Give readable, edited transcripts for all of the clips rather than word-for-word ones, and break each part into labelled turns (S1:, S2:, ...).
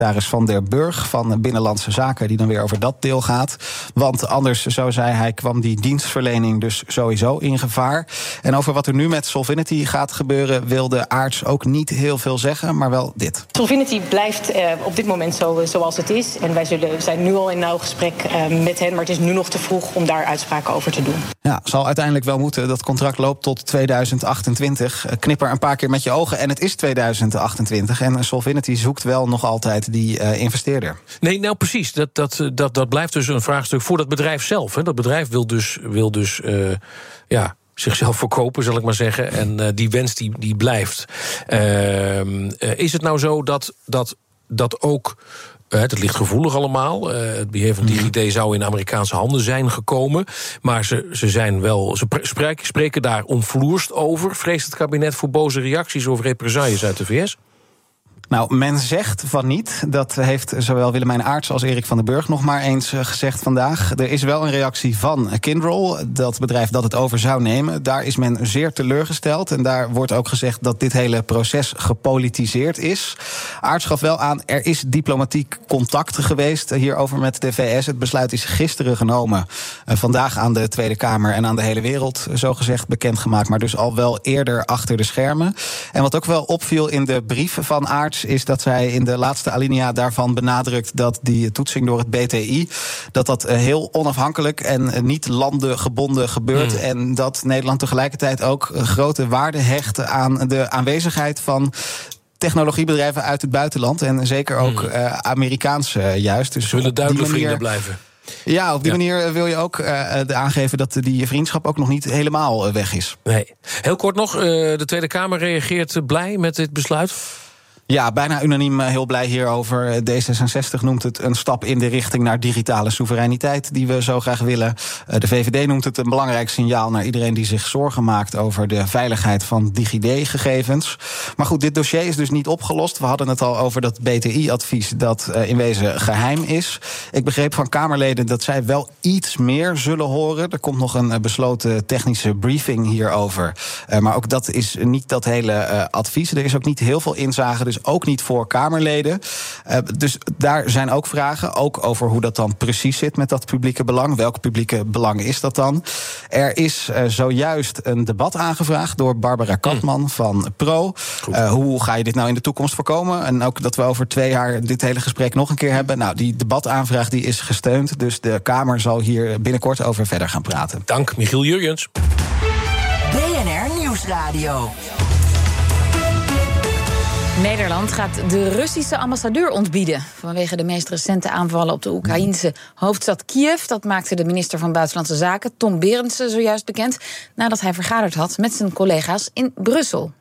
S1: Staatssecretaris Van der Burg van Binnenlandse Zaken, die dan weer over dat deel gaat. Want anders, zo zei hij, kwam die dienstverlening dus sowieso in gevaar. En over wat er nu met Solvinity gaat gebeuren, wilde Aarts ook niet heel veel zeggen, maar wel dit.
S2: Solvinity blijft op dit moment zoals het is. En wij zijn nu al in nauw gesprek met hen, maar het is nu nog te vroeg om daar uitspraken over te doen.
S1: Ja, zal uiteindelijk wel moeten. Dat contract loopt tot 2028. Knipper een paar keer met je ogen en het is 2028. En Solvinity zoekt wel nog altijd die investeerder.
S3: Nee, nou precies. Dat blijft dus een vraagstuk voor dat bedrijf zelf. Hè. Dat bedrijf wil dus zichzelf verkopen, zal ik maar zeggen. En die wens die blijft. Is het nou zo dat ook... Het ligt gevoelig allemaal. Het beheer van DigiD zou in Amerikaanse handen zijn gekomen. Maar ze spreken daar omvloerst over. Vreest het kabinet voor boze reacties of represailles uit de VS?
S1: Nou, men zegt van niet. Dat heeft zowel Willemijn Aarts als Erik van den Burg nog maar eens gezegd vandaag. Er is wel een reactie van Kyndryl, dat bedrijf dat het over zou nemen. Daar is men zeer teleurgesteld. En daar wordt ook gezegd dat dit hele proces gepolitiseerd is. Aarts gaf wel aan, er is diplomatiek contact geweest hierover met de VS. Het besluit is gisteren genomen. Vandaag aan de Tweede Kamer en aan de hele wereld, zogezegd, bekendgemaakt. Maar dus al wel eerder achter de schermen. En wat ook wel opviel in de brief van Aarts, is dat zij in de laatste alinea daarvan benadrukt dat die toetsing door het BTI, dat heel onafhankelijk en niet landengebonden gebeurt. En dat Nederland tegelijkertijd ook grote waarde hecht aan de aanwezigheid van technologiebedrijven uit het buitenland. En zeker ook Amerikaanse juist. Dus
S3: ze willen duidelijk vrienden blijven.
S1: Ja, op die manier wil je ook aangeven dat die vriendschap ook nog niet helemaal weg is.
S3: Nee. Heel kort nog, de Tweede Kamer reageert blij met dit besluit?
S1: Ja, bijna unaniem heel blij hierover. D66 noemt het een stap in de richting naar digitale soevereiniteit die we zo graag willen. De VVD noemt het een belangrijk signaal naar iedereen die zich zorgen maakt over de veiligheid van DigiD-gegevens. Maar goed, dit dossier is dus niet opgelost. We hadden het al over dat BTI-advies dat in wezen geheim is. Ik begreep van Kamerleden dat zij wel iets meer zullen horen. Er komt nog een besloten technische briefing hierover. Maar ook dat is niet dat hele advies. Er is ook niet heel veel inzage, dus ook niet voor Kamerleden. Dus daar zijn ook vragen, ook over hoe dat dan precies zit met dat publieke belang. Welk publieke belang is dat dan? Er is zojuist een debat aangevraagd door Barbara Katman van Pro. Hoe ga je dit nou in de toekomst voorkomen? En ook dat we over 2 jaar dit hele gesprek nog een keer hebben. Nou, die debataanvraag die is gesteund. Dus de Kamer zal hier binnenkort over verder gaan praten.
S3: Dank, Michiel Jurjens.
S4: BNR Nieuwsradio.
S5: Nederland gaat de Russische ambassadeur ontbieden vanwege de meest recente aanvallen op de Oekraïense hoofdstad Kiev. Dat maakte de minister van Buitenlandse Zaken, Tom Berendsen, zojuist bekend nadat hij vergaderd had met zijn collega's in Brussel.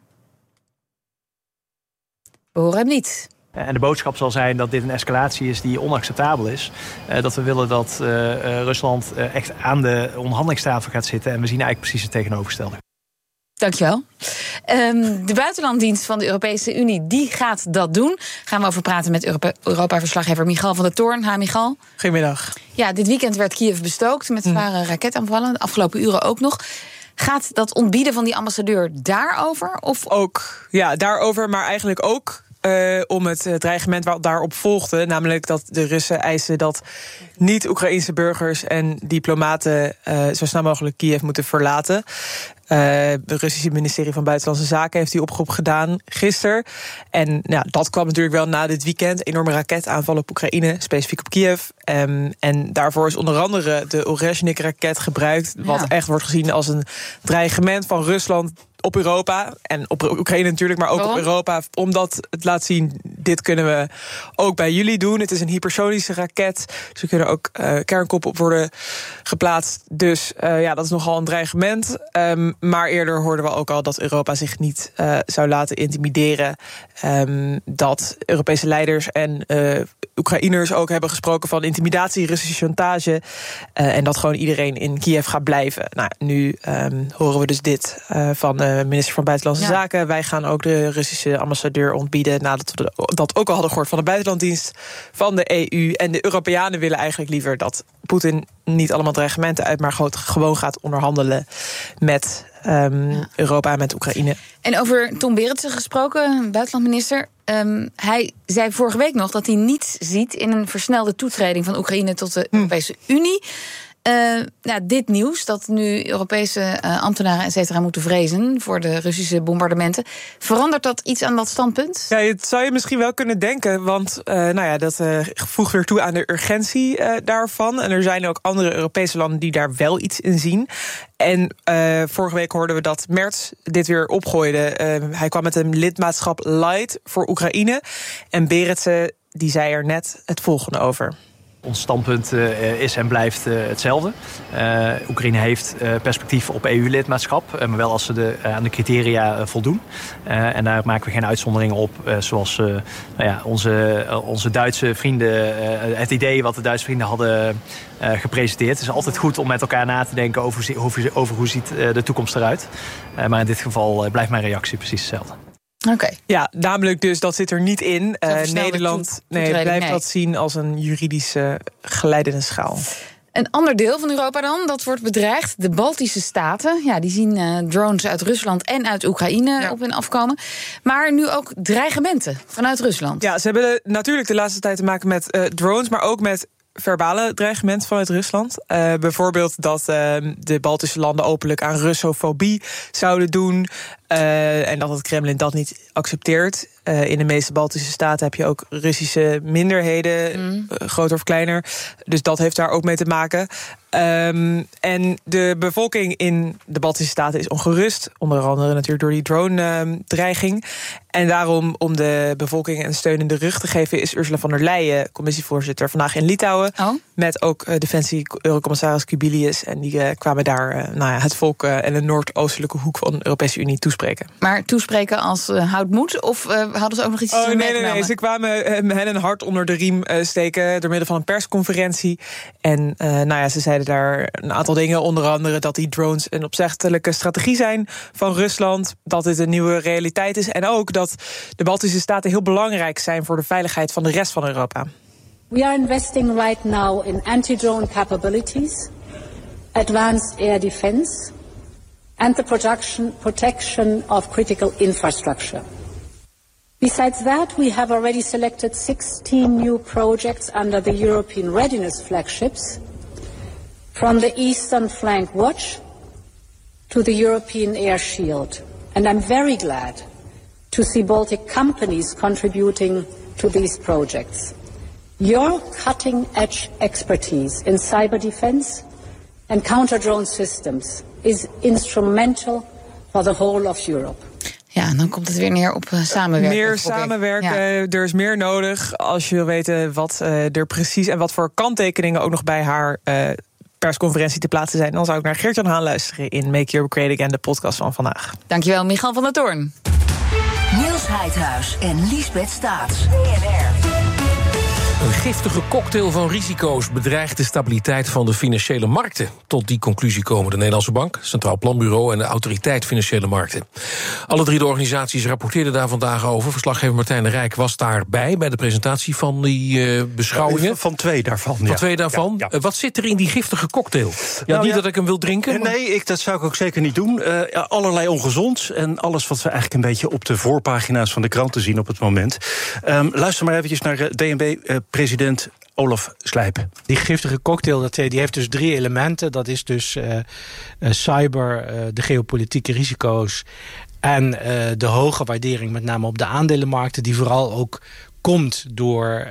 S5: We horen hem niet.
S6: En de boodschap zal zijn dat dit een escalatie is die onacceptabel is. Dat we willen dat Rusland echt aan de onderhandelingstafel gaat zitten. En we zien eigenlijk precies het tegenovergestelde.
S5: Dankjewel. De buitenlanddienst van de Europese Unie, die gaat dat doen. Gaan we over praten met Europa-verslaggever Michal van der Toorn. Ha, Michal.
S7: Goedemiddag.
S5: Ja, dit weekend werd Kiev bestookt met zware raketaanvallen. De afgelopen uren ook nog. Gaat dat ontbieden van die ambassadeur daarover? Of
S7: ook, ja, daarover, maar eigenlijk ook om het dreigement wat daarop volgde. Namelijk dat de Russen eisen dat niet-Oekraïnse burgers en diplomaten zo snel mogelijk Kiev moeten verlaten. Het Russische ministerie van Buitenlandse Zaken heeft die oproep gedaan gisteren. En dat kwam natuurlijk wel na dit weekend. Enorme raketaanval op Oekraïne, specifiek op Kiev. En daarvoor is onder andere de Orezhnik-raket gebruikt. Wat echt wordt gezien als een dreigement van Rusland op Europa. En op Oekraïne natuurlijk, maar ook op Europa. Omdat het laat zien, dit kunnen we ook bij jullie doen. Het is een hypersonische raket. Dus er kunnen ook kernkoppen op worden geplaatst. Dus dat is nogal een dreigement. Maar eerder hoorden we ook al dat Europa zich niet zou laten intimideren. Dat Europese leiders en Oekraïners ook hebben gesproken van intimidatie, Russische chantage. En dat gewoon iedereen in Kiev gaat blijven. Nou, nu horen we dus dit van de minister van Buitenlandse Zaken. Wij gaan ook de Russische ambassadeur ontbieden, nadat we dat ook al hadden gehoord van de buitenlanddienst van de EU. En de Europeanen willen eigenlijk liever dat Poetin niet allemaal dreigementen uit, maar gewoon gaat onderhandelen met Europa en met Oekraïne.
S5: En over Tom Berendsen gesproken, buitenlandminister. hij zei vorige week nog dat hij niets ziet in een versnelde toetreding van Oekraïne tot de Europese Unie. Dit nieuws, dat nu Europese ambtenaren et cetera moeten vrezen voor de Russische bombardementen, verandert dat iets aan dat standpunt?
S7: Ja, het zou je misschien wel kunnen denken, want dat voegt weer toe aan de urgentie daarvan. En er zijn ook andere Europese landen die daar wel iets in zien. En vorige week hoorden we dat Merz dit weer opgooide. Hij kwam met een lidmaatschap light voor Oekraïne. En Berendsen die zei er net het volgende over.
S6: Ons standpunt is en blijft hetzelfde. Oekraïne heeft perspectief op EU-lidmaatschap, maar wel als ze aan de criteria voldoen. En daar maken we geen uitzonderingen op, zoals onze Duitse vrienden, het idee wat de Duitse vrienden hadden gepresenteerd. Het is altijd goed om met elkaar na te denken over hoe ziet de toekomst eruit. Maar in dit geval blijft mijn reactie precies hetzelfde.
S5: Okay.
S7: Ja, namelijk dus dat zit er niet in. Nederland blijft dat zien als een juridische geleidende schaal.
S5: Een ander deel van Europa dan, dat wordt bedreigd. De Baltische Staten, ja, die zien drones uit Rusland en uit Oekraïne op hun afkomen. Maar nu ook dreigementen vanuit Rusland.
S7: Ja, ze hebben natuurlijk de laatste tijd te maken met drones, maar ook met verbale dreigement vanuit Rusland. Bijvoorbeeld dat de Baltische landen openlijk aan Russofobie zouden doen. En dat het Kremlin dat niet accepteert. In de meeste Baltische staten heb je ook Russische minderheden, groter of kleiner. Dus dat heeft daar ook mee te maken. En de bevolking in de Baltische staten is ongerust. Onder andere natuurlijk door die drone-dreiging. En daarom, om de bevolking een steun in de rug te geven, is Ursula von der Leyen, commissievoorzitter, vandaag in Litouwen. Met ook Defensie-Eurocommissaris Kubilius. En die kwamen daar het volk en de noordoostelijke hoek van de Europese Unie toespreken.
S5: Maar toespreken als houd moed? Of hadden ze ook nog iets te meegenomen?
S7: Nee. Ze kwamen hen een hart onder de riem steken door middel van een persconferentie. En ze zeiden daar een aantal dingen. Onder andere dat die drones een opzettelijke strategie zijn van Rusland. Dat dit een nieuwe realiteit is. En ook dat de Baltische staten heel belangrijk zijn voor de veiligheid van de rest van Europa.
S8: We are investing right now in anti-drone capabilities, advanced air defense and the protection of critical infrastructure. Besides that, we have already selected 16 new projects under the European Readiness Flagships, from the Eastern Flank Watch to the European Air Shield. And I'm very glad to see Baltic companies contributing to these projects. Your cutting-edge expertise in cyber defense and counter-drone systems is instrumental for the whole of Europe.
S5: Ja, en dan komt het weer neer op samenwerken.
S7: Meer samenwerken, er is meer nodig. Als je wil weten wat er precies en wat voor kanttekeningen ook nog bij haar persconferentie te plaatsen zijn, dan zou ik naar Geert-Jan Haan luisteren in Make Europe Great Again, de podcast van vandaag.
S5: Dankjewel, Michal van der Toorn.
S4: Niels Heidhuis en Liesbeth Staats. BNR.
S3: Een giftige cocktail van risico's bedreigt de stabiliteit van de financiële markten. Tot die conclusie komen de Nederlandse Bank, Centraal Planbureau en de Autoriteit Financiële Markten. Alle drie de organisaties rapporteerden daar vandaag over. Verslaggever Martijn de Rijk was daarbij bij de presentatie van die beschouwingen.
S9: Van twee daarvan.
S3: Van twee daarvan. Ja. Wat zit er in die giftige cocktail? Dat ik hem wil drinken. Maar...
S9: Nee, dat zou ik ook zeker niet doen. Allerlei ongezonds en alles wat we eigenlijk een beetje op de voorpagina's van de kranten zien op het moment. Luister maar eventjes naar DNB-president Olaf Slijp.
S10: Die giftige cocktail die heeft dus 3 elementen. Dat is dus cyber, de geopolitieke risico's en de hoge waardering met name op de aandelenmarkten, die vooral ook komt door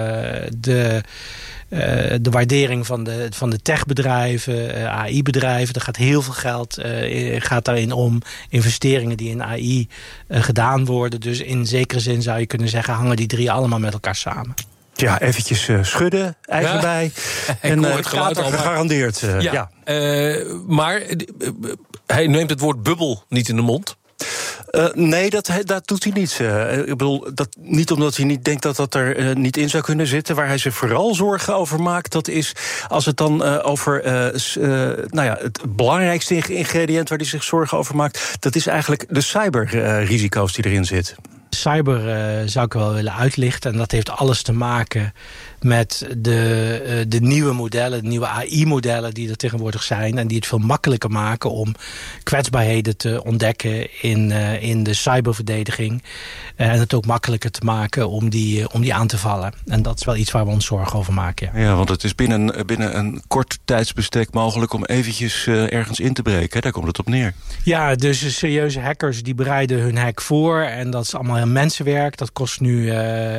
S10: de waardering van de techbedrijven, AI-bedrijven. Er gaat heel veel geld gaat daarin om. Investeringen die in AI gedaan worden. Dus in zekere zin zou je kunnen zeggen, hangen die 3 allemaal met elkaar samen.
S9: Ja, eventjes schudden, eigen bij. En het geluid al gegarandeerd.
S3: Maar hij neemt het woord bubbel niet in de mond.
S9: Nee, dat doet hij niet. Ik bedoel, niet omdat hij niet denkt dat er niet in zou kunnen zitten. Waar hij zich vooral zorgen over maakt, dat is als het dan over het belangrijkste ingrediënt waar hij zich zorgen over maakt, dat is eigenlijk de cyberrisico's die erin zitten.
S10: Cyber zou ik wel willen uitlichten. En dat heeft alles te maken met de nieuwe modellen, de nieuwe AI-modellen die er tegenwoordig zijn. En die het veel makkelijker maken om kwetsbaarheden te ontdekken in de cyberverdediging. En het ook makkelijker te maken om die aan te vallen. En dat is wel iets waar we ons zorgen over maken.
S9: Ja, want het is binnen een kort tijdsbestek mogelijk om eventjes ergens in te breken. Daar komt het op neer.
S10: Ja, dus serieuze hackers die bereiden hun hack voor. En dat is allemaal heel mensenwerk. Dat kost nu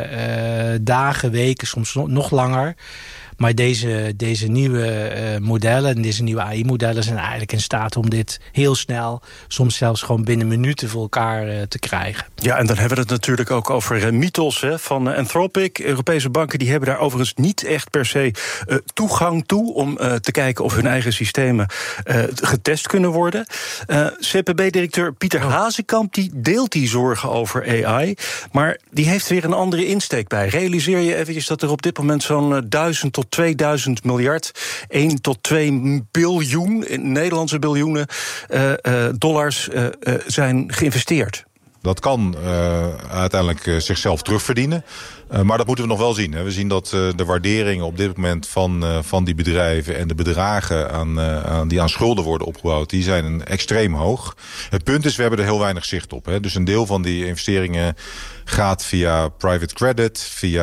S10: dagen, weken, soms nog langer. Maar deze nieuwe modellen en deze nieuwe AI-modellen zijn eigenlijk in staat om dit heel snel, soms zelfs gewoon binnen minuten voor elkaar te krijgen.
S9: Ja, en dan hebben we het natuurlijk ook over Mythos van Anthropic. Europese banken die hebben daar overigens niet echt per se toegang toe om te kijken of hun eigen systemen getest kunnen worden. CPB-directeur Pieter Hazekamp die deelt die zorgen over AI, maar die heeft weer een andere insteek bij. Realiseer je eventjes dat er op dit moment zo'n 1000 tot 2000 miljard, 1 tot 2 biljoen, Nederlandse biljoenen dollars zijn geïnvesteerd.
S11: Dat kan uiteindelijk zichzelf terugverdienen. Maar dat moeten we nog wel zien. Hè. We zien dat de waarderingen op dit moment van die bedrijven en de bedragen die aan schulden worden opgebouwd, die zijn extreem hoog. Het punt is, we hebben er heel weinig zicht op. Hè. Dus een deel van die investeringen gaat via private credit,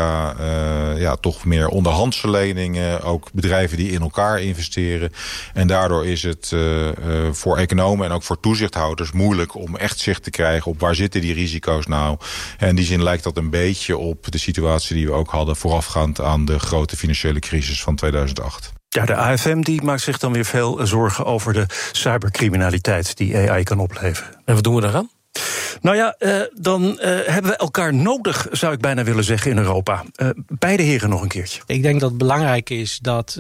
S11: via toch meer onderhandse leningen, ook bedrijven die in elkaar investeren. En daardoor is het voor economen en ook voor toezichthouders moeilijk om echt zicht te krijgen op waar zitten die risico's nou. En in die zin lijkt dat een beetje op de situatie die we ook hadden voorafgaand aan de grote financiële crisis van 2008.
S9: Ja, de AFM die maakt zich dan weer veel zorgen over de cybercriminaliteit die AI kan opleveren.
S3: En wat doen we daaraan?
S9: Nou ja, dan hebben we elkaar nodig, zou ik bijna willen zeggen, in Europa. Beide heren nog een keertje.
S10: Ik denk dat het belangrijk is dat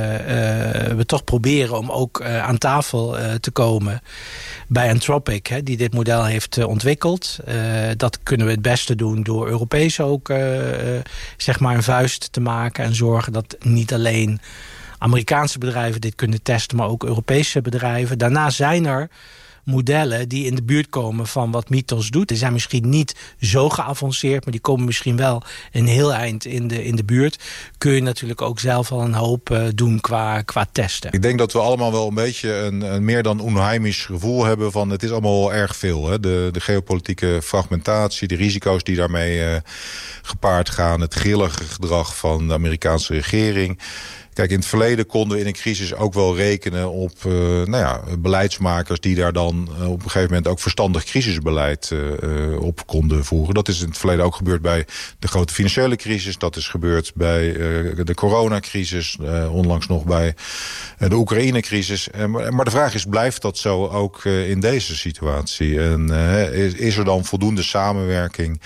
S10: we toch proberen om ook aan tafel te komen bij Anthropic, die dit model heeft ontwikkeld. Dat kunnen we het beste doen door Europees ook zeg maar een vuist te maken en zorgen dat niet alleen Amerikaanse bedrijven dit kunnen testen, maar ook Europese bedrijven. Daarna zijn er modellen die in de buurt komen van wat Mythos doet. Die zijn misschien niet zo geavanceerd, maar die komen misschien wel een heel eind in de buurt. Kun je natuurlijk ook zelf al een hoop doen qua testen.
S11: Ik denk dat we allemaal wel een beetje een meer dan onheimisch gevoel hebben van het is allemaal wel erg veel. Hè? De geopolitieke fragmentatie, de risico's die daarmee gepaard gaan, het grillige gedrag van de Amerikaanse regering. Kijk, in het verleden konden we in een crisis ook wel rekenen op beleidsmakers die daar dan op een gegeven moment ook verstandig crisisbeleid op konden voeren. Dat is in het verleden ook gebeurd bij de grote financiële crisis. Dat is gebeurd bij de coronacrisis, onlangs nog bij de Oekraïne-crisis. Maar de vraag is, blijft dat zo ook in deze situatie? En is er dan voldoende samenwerking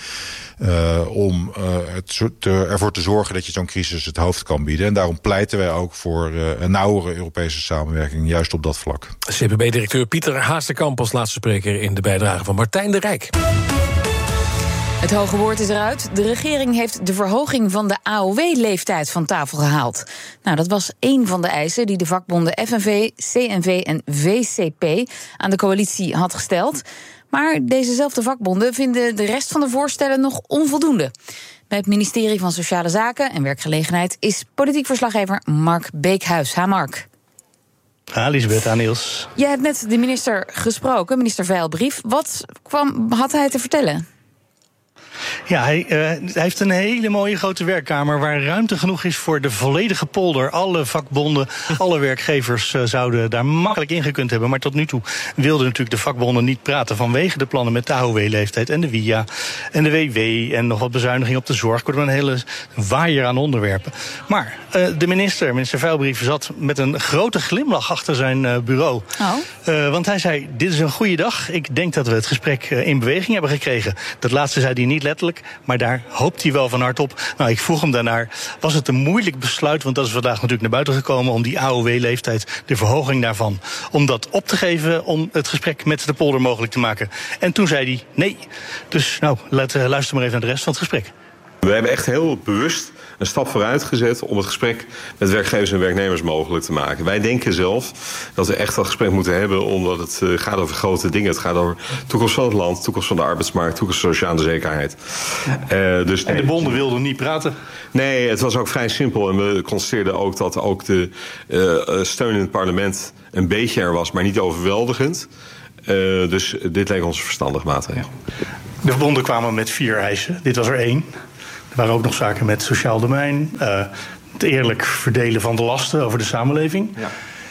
S11: om ervoor te zorgen dat je zo'n crisis het hoofd kan bieden? En daarom pleiten wij ook voor een nauwere Europese samenwerking, juist op dat vlak.
S3: CPB-directeur Pieter Hazekamp als laatste spreker in de bijdrage van Martijn de Rijk.
S5: Het hoge woord is eruit. De regering heeft de verhoging van de AOW-leeftijd van tafel gehaald. Nou, dat was één van de eisen die de vakbonden FNV, CNV en VCP aan de coalitie had gesteld. Maar dezezelfde vakbonden vinden de rest van de voorstellen nog onvoldoende. Bij het ministerie van Sociale Zaken en Werkgelegenheid is politiek verslaggever Mark Beekhuis. Ha, Mark.
S12: Ha, Liesbeth, Niels.
S5: Jij hebt net de minister gesproken, minister Veilbrief. Wat had hij te vertellen?
S12: Ja, hij heeft een hele mooie grote werkkamer waar ruimte genoeg is voor de volledige polder. Alle vakbonden, alle werkgevers zouden daar makkelijk in gekund hebben. Maar tot nu toe wilden natuurlijk de vakbonden niet praten vanwege de plannen met de AOW-leeftijd en de WIA en de WW en nog wat bezuiniging op de zorg. Kortom, een hele waaier aan onderwerpen. Maar de minister Veilbrief, zat met een grote glimlach achter zijn bureau. Want hij zei, dit is een goede dag. Ik denk dat we het gesprek in beweging hebben gekregen. Dat laatste zei hij niet letterlijk, maar daar hoopt hij wel van hard op. Nou, ik vroeg hem daarnaar, was het een moeilijk besluit, want dat is vandaag natuurlijk naar buiten gekomen, om die AOW-leeftijd, de verhoging daarvan, om dat op te geven, om het gesprek met de polder mogelijk te maken. En toen zei hij nee. Dus nou, luister maar even naar de rest van het gesprek.
S13: We hebben echt heel bewust een stap vooruit gezet om het gesprek met werkgevers en werknemers mogelijk te maken. Wij denken zelf dat we echt dat gesprek moeten hebben, omdat het gaat over grote dingen. Het gaat over de toekomst van het land, de toekomst van de arbeidsmarkt, toekomst van sociale zekerheid.
S12: Dus en de bonden wilden niet praten?
S13: Nee, het was ook vrij simpel. En we constateerden ook dat ook de steun in het parlement een beetje er was, maar niet overweldigend. Dus dit leek ons een verstandig maatregel.
S12: De bonden kwamen met 4 eisen. Dit was er 1. Er waren ook nog zaken met sociaal domein. Het eerlijk verdelen van de lasten over de samenleving. Ja.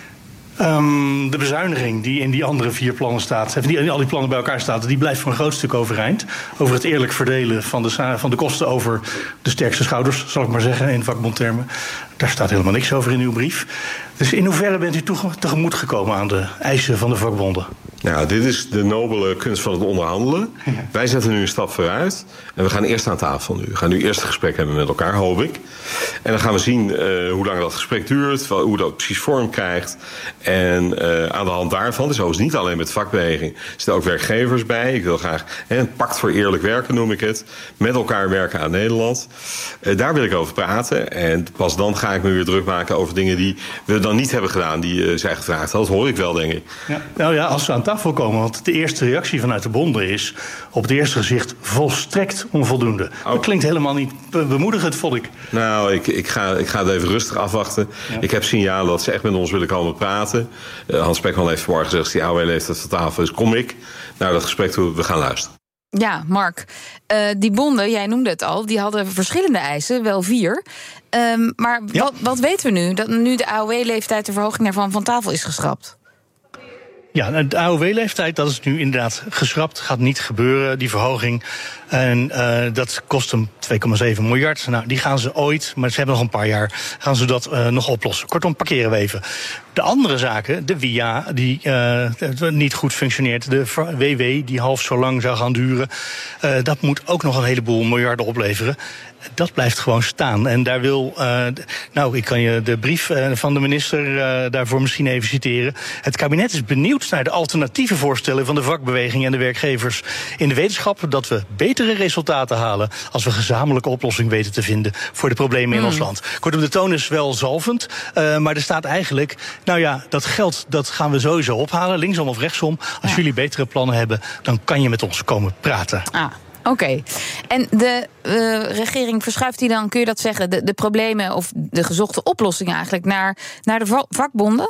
S12: De bezuiniging die in die andere 4 plannen staat, die in al die plannen bij elkaar staat, die blijft voor een groot stuk overeind. Over het eerlijk verdelen van de kosten over de sterkste schouders, zal ik maar zeggen, in vakbondtermen. Daar staat helemaal niks over in uw brief. Dus in hoeverre bent u tegemoet gekomen aan de eisen van de vakbonden?
S13: Nou, dit is de nobele kunst van het onderhandelen. Ja. Wij zetten nu een stap vooruit. En we gaan eerst aan tafel nu. We gaan nu eerst een gesprek hebben met elkaar, hoop ik. En dan gaan we zien hoe lang dat gesprek duurt. Hoe dat precies vorm krijgt. En aan de hand daarvan, dus overigens niet alleen met vakbeweging, er zitten ook werkgevers bij. Ik wil graag een pact voor eerlijk werken, noem ik het. Met elkaar werken aan Nederland. Daar wil ik over praten. En pas dan ga ik me weer druk maken over dingen die we dan niet hebben gedaan, die zij gevraagd hadden. Dat hoor ik wel, denk ik.
S12: Ja. Nou ja, als we aan tafel komen, want de eerste reactie vanuit de bonden is op het eerste gezicht volstrekt onvoldoende. Dat klinkt helemaal niet bemoedigend, vond ik.
S13: Nou, ik ga het even rustig afwachten. Ja. Ik heb signalen dat ze echt met ons willen komen praten. Hans Spekman heeft vanmorgen gezegd, als die AOW-leeftijd van tafel is, kom ik naar dat gesprek toe. We gaan luisteren.
S5: Ja, Mark, die bonden, jij noemde het al, die hadden verschillende eisen, wel 4. Maar wat weten we nu? Dat nu de AOW-leeftijd, de verhoging daarvan van tafel is geschrapt?
S12: Ja, de AOW-leeftijd, dat is nu inderdaad geschrapt. Gaat niet gebeuren, die verhoging. En dat kost hem 2,7 miljard. Nou, die gaan ze ooit, maar ze hebben nog een paar jaar, gaan ze dat nog oplossen. Kortom, parkeren we even. De andere zaken, de WIA, die niet goed functioneert. De WW, die half zo lang zou gaan duren. Dat moet ook nog een heleboel miljarden opleveren. Dat blijft gewoon staan. En daar wil, ik kan je de brief van de minister daarvoor misschien even citeren. Het kabinet is benieuwd naar de alternatieve voorstellen van de vakbeweging en de werkgevers in de wetenschap dat we betere resultaten halen als we gezamenlijke oplossing weten te vinden voor de problemen in ons land. Kortom, de toon is wel zalvend, maar er staat eigenlijk, dat geld dat gaan we sowieso ophalen, linksom of rechtsom. Als jullie betere plannen hebben, dan kan je met ons komen praten.
S5: Oké. En de regering verschuift die dan, kun je dat zeggen, de problemen of de gezochte oplossingen eigenlijk naar de vakbonden?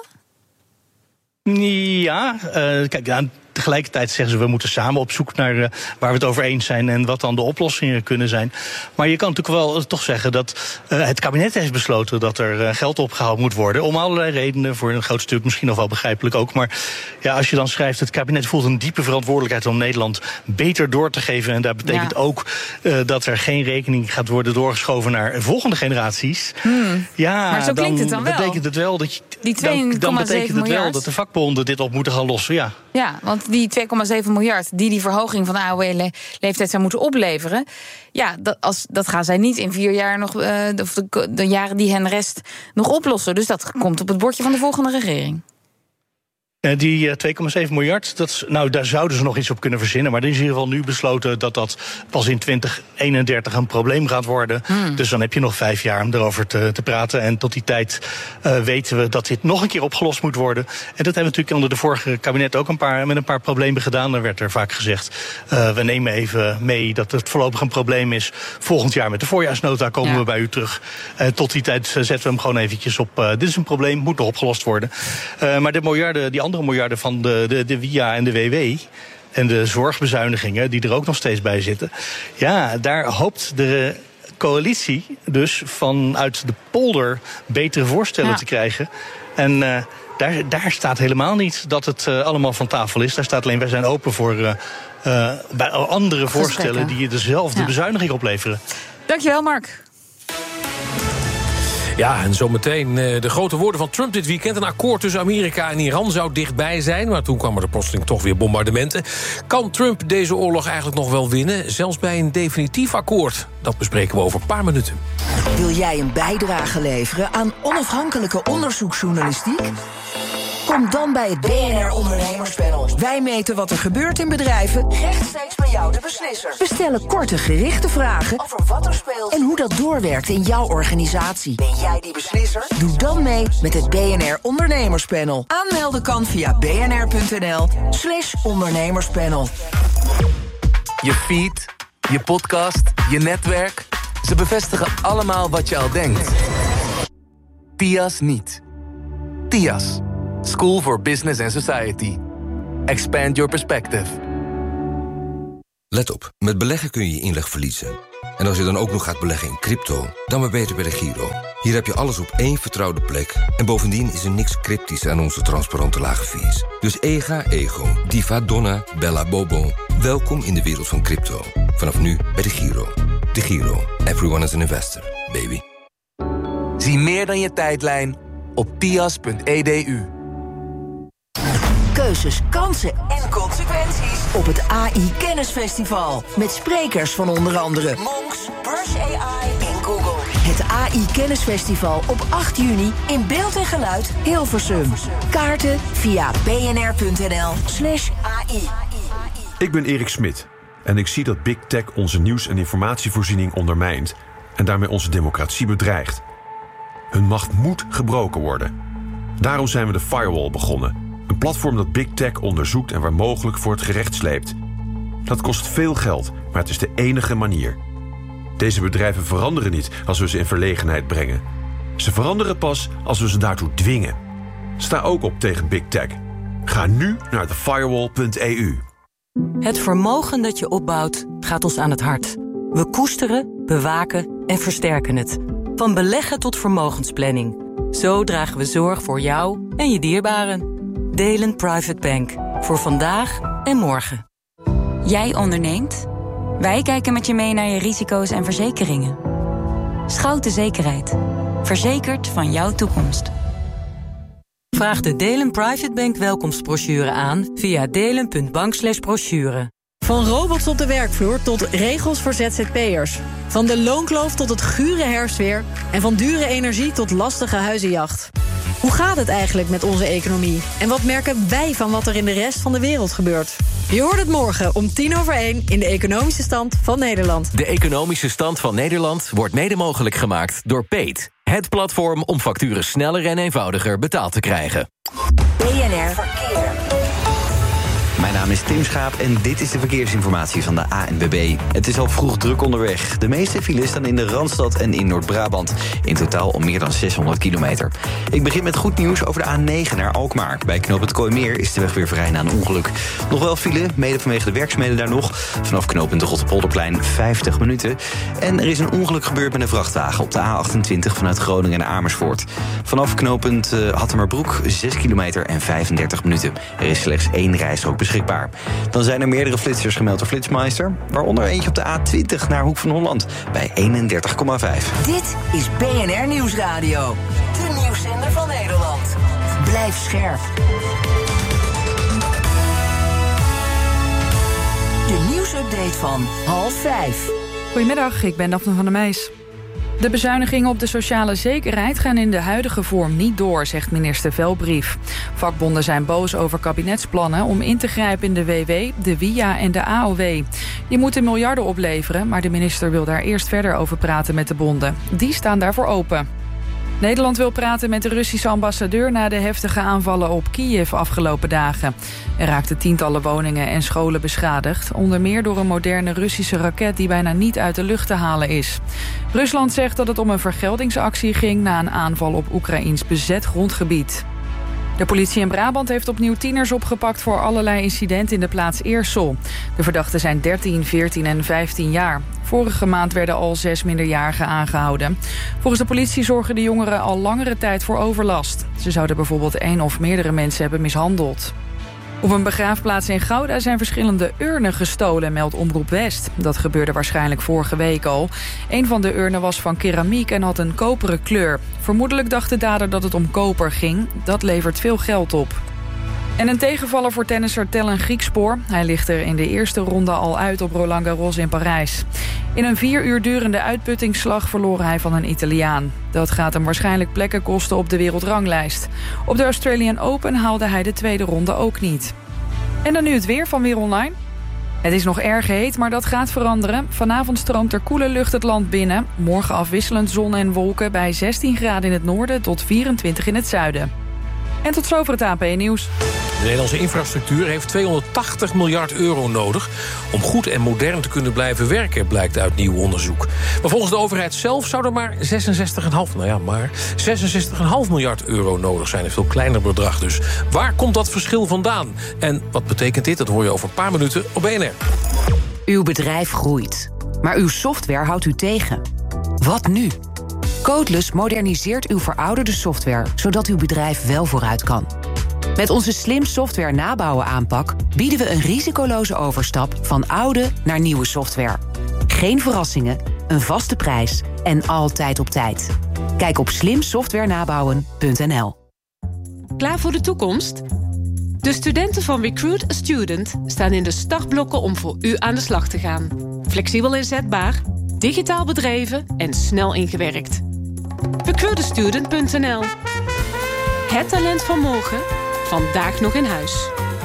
S12: Ja, kijk, tegelijkertijd zeggen ze, we moeten samen op zoek naar waar we het over eens zijn en wat dan de oplossingen kunnen zijn. Maar je kan natuurlijk wel toch zeggen dat het kabinet heeft besloten dat er geld opgehaald moet worden. Om allerlei redenen, voor een groot stuk misschien nog wel begrijpelijk ook. Maar ja, als je dan schrijft, het kabinet voelt een diepe verantwoordelijkheid om Nederland beter door te geven. En dat betekent ook dat er geen rekening gaat worden doorgeschoven naar volgende generaties. Ja, maar zo klinkt het dan wel. Betekent het wel dat dan betekent het wel dat de vakbonden dit op moeten gaan lossen.
S5: Ja, want die 2,7 miljard die verhoging van de AOW-leeftijd zou moeten opleveren, ja, dat gaan zij niet in 4 jaar nog, of de jaren die hen rest, nog oplossen. Dus dat komt op het bordje van de volgende regering.
S12: Die 2,7 miljard, daar zouden ze nog iets op kunnen verzinnen. Maar er is in ieder geval nu besloten dat dat pas in 2031 een probleem gaat worden. Dus dan heb je nog 5 jaar om erover te praten. En tot die tijd weten we dat dit nog een keer opgelost moet worden. En dat hebben we natuurlijk onder de vorige kabinet ook met een paar problemen gedaan. Dan werd er vaak gezegd, we nemen even mee dat het voorlopig een probleem is. Volgend jaar met de voorjaarsnota komen we bij u terug. Tot die tijd zetten we hem gewoon eventjes op. Dit is een probleem, moet nog opgelost worden. Maar de miljarden, die andere miljarden van de WIA en de WW en de zorgbezuinigingen die er ook nog steeds bij zitten. Ja, daar hoopt de coalitie dus vanuit de polder betere voorstellen te krijgen. En daar staat helemaal niet dat het allemaal van tafel is. Daar staat alleen, wij zijn open voor bij andere voorstellen die dezelfde bezuiniging opleveren.
S5: Dankjewel, Mark.
S3: Ja, en zometeen de grote woorden van Trump dit weekend. Een akkoord tussen Amerika en Iran zou dichtbij zijn, maar toen kwamen er plotseling toch weer bombardementen. Kan Trump deze oorlog eigenlijk nog wel winnen? Zelfs bij een definitief akkoord? Dat bespreken we over een paar minuten.
S4: Wil jij een bijdrage leveren aan onafhankelijke onderzoeksjournalistiek? Kom dan bij het BNR Ondernemerspanel. Wij meten wat er gebeurt in bedrijven, rechtstreeks bij jou de beslisser. We stellen korte gerichte vragen over wat er speelt en hoe dat doorwerkt in jouw organisatie. Ben jij die beslisser? Doe dan mee met het BNR Ondernemerspanel. Aanmelden kan via bnr.nl/ondernemerspanel.
S14: Je feed, je podcast, je netwerk. Ze bevestigen allemaal wat je al denkt. TIAS niet. TIAS. School for Business and Society. Expand your perspective.
S15: Let op, met beleggen kun je je inleg verliezen. En als je dan ook nog gaat beleggen in crypto, dan maar beter bij de Giro. Hier heb je alles op één vertrouwde plek. En bovendien is er niks cryptisch aan onze transparante lage fees. Dus ega, ego, diva, donna, bella, bobo. Welkom in de wereld van crypto. Vanaf nu bij de Giro. De Giro. Everyone is an investor, baby.
S14: Zie meer dan je tijdlijn op tias.edu.
S4: Keuzes, kansen en consequenties op het AI Kennisfestival. Met sprekers van onder andere Monks, Brush AI en Google. Het AI Kennisfestival op 8 juni in beeld en geluid Hilversum. Kaarten via bnr.nl/AI.
S16: Ik ben Erik Smit en ik zie dat Big Tech onze nieuws- en informatievoorziening ondermijnt en daarmee onze democratie bedreigt. Hun macht moet gebroken worden. Daarom zijn we de Firewall begonnen. Een platform dat Big Tech onderzoekt en waar mogelijk voor het gerecht sleept. Dat kost veel geld, maar het is de enige manier. Deze bedrijven veranderen niet als we ze in verlegenheid brengen. Ze veranderen pas als we ze daartoe dwingen. Sta ook op tegen Big Tech. Ga nu naar thefirewall.eu.
S17: Het vermogen dat je opbouwt gaat ons aan het hart. We koesteren, bewaken en versterken het. Van beleggen tot vermogensplanning. Zo dragen we zorg voor jou en je dierbaren. Delen Private Bank. Voor vandaag en morgen.
S18: Jij onderneemt? Wij kijken met je mee naar je risico's en verzekeringen. Schouten Zekerheid. Verzekerd van jouw toekomst.
S17: Vraag de Delen Private Bank welkomstbrochure aan via delen.bank/brochure.
S19: Van robots op de werkvloer tot regels voor ZZP'ers. Van de loonkloof tot het gure herfstweer. En van dure energie tot lastige huizenjacht. Hoe gaat het eigenlijk met onze economie? En wat merken wij van wat er in de rest van de wereld gebeurt? Je hoort het morgen om 1:10 in de Economische Stand van Nederland.
S20: De Economische Stand van Nederland wordt mede mogelijk gemaakt door Peet. Het platform om facturen sneller en eenvoudiger betaald te krijgen.
S4: BNR Verkeer.
S21: Mijn naam is Tim Schaap en dit is de verkeersinformatie van de ANWB. Het is al vroeg druk onderweg. De meeste files staan in de Randstad en in Noord-Brabant. In totaal om meer dan 600 kilometer. Ik begin met goed nieuws over de A9 naar Alkmaar. Bij knooppunt Kooimeer is de weg weer vrij na een ongeluk. Nog wel file, mede vanwege de werkzaamheden daar nog. Vanaf knooppunt de Rotterpolderplein 50 minuten. En er is een ongeluk gebeurd met een vrachtwagen op de A28 vanuit Groningen naar Amersfoort. Vanaf knooppunt Hattemerbroek 6 kilometer en 35 minuten. Er is slechts 1 rijstrook beschikbaar. Dan zijn er meerdere flitsers gemeld door Flitsmeister. Waaronder eentje op de A20 naar Hoek van Holland bij 31,5.
S4: Dit is BNR Nieuwsradio. De nieuwszender van Nederland. Blijf scherp. De nieuwsupdate van 4:30.
S22: Goedemiddag, ik ben Daphne van der Meijs. De bezuinigingen op de sociale zekerheid gaan in de huidige vorm niet door, zegt minister Velbrief. Vakbonden zijn boos over kabinetsplannen om in te grijpen in de WW, de WIA en de AOW. Die moeten miljarden opleveren, maar de minister wil daar eerst verder over praten met de bonden. Die staan daarvoor open. Nederland wil praten met de Russische ambassadeur na de heftige aanvallen op Kiev afgelopen dagen. Er raakten tientallen woningen en scholen beschadigd, onder meer door een moderne Russische raket die bijna niet uit de lucht te halen is. Rusland zegt dat het om een vergeldingsactie ging na een aanval op Oekraïens bezet grondgebied. De politie in Brabant heeft opnieuw tieners opgepakt voor allerlei incidenten in de plaats Eersel. De verdachten zijn 13, 14 en 15 jaar. Vorige maand werden al 6 minderjarigen aangehouden. Volgens de politie zorgen de jongeren al langere tijd voor overlast. Ze zouden bijvoorbeeld 1 of meerdere mensen hebben mishandeld. Op een begraafplaats in Gouda zijn verschillende urnen gestolen, meldt Omroep West. Dat gebeurde waarschijnlijk vorige week al. Een van de urnen was van keramiek en had een koperen kleur. Vermoedelijk dacht de dader dat het om koper ging. Dat levert veel geld op. En een tegenvaller voor tennisser Tellen Griekspoor. Hij ligt er in de eerste ronde al uit op Roland Garros in Parijs. In een 4 uur durende uitputtingsslag verloor hij van een Italiaan. Dat gaat hem waarschijnlijk plekken kosten op de wereldranglijst. Op de Australian Open haalde hij de tweede ronde ook niet. En dan nu het weer van Weer Online. Het is nog erg heet, maar dat gaat veranderen. Vanavond stroomt er koele lucht het land binnen. Morgen afwisselend zon en wolken bij 16 graden in het noorden tot 24 in het zuiden. En tot zover het ANP-nieuws.
S3: De Nederlandse infrastructuur heeft 280 miljard euro nodig om goed en modern te kunnen blijven werken, blijkt uit nieuw onderzoek. Maar volgens de overheid zelf zou er maar 66,5 miljard euro nodig zijn. Een veel kleiner bedrag dus. Waar komt dat verschil vandaan? En wat betekent dit? Dat hoor je over een paar minuten op BNR.
S1: Uw bedrijf groeit, maar uw software houdt u tegen. Wat nu? Codeless moderniseert uw verouderde software, zodat uw bedrijf wel vooruit kan. Met onze slim software nabouwen aanpak bieden we een risicoloze overstap van oude naar nieuwe software. Geen verrassingen, een vaste prijs en altijd op tijd. Kijk op slimsoftwarenabouwen.nl.
S2: Klaar voor de toekomst? De studenten van Recruit a Student staan in de startblokken om voor u aan de slag te gaan. Flexibel inzetbaar, digitaal bedreven en snel ingewerkt. Recruitastudent.nl. Het talent van morgen, vandaag nog in huis.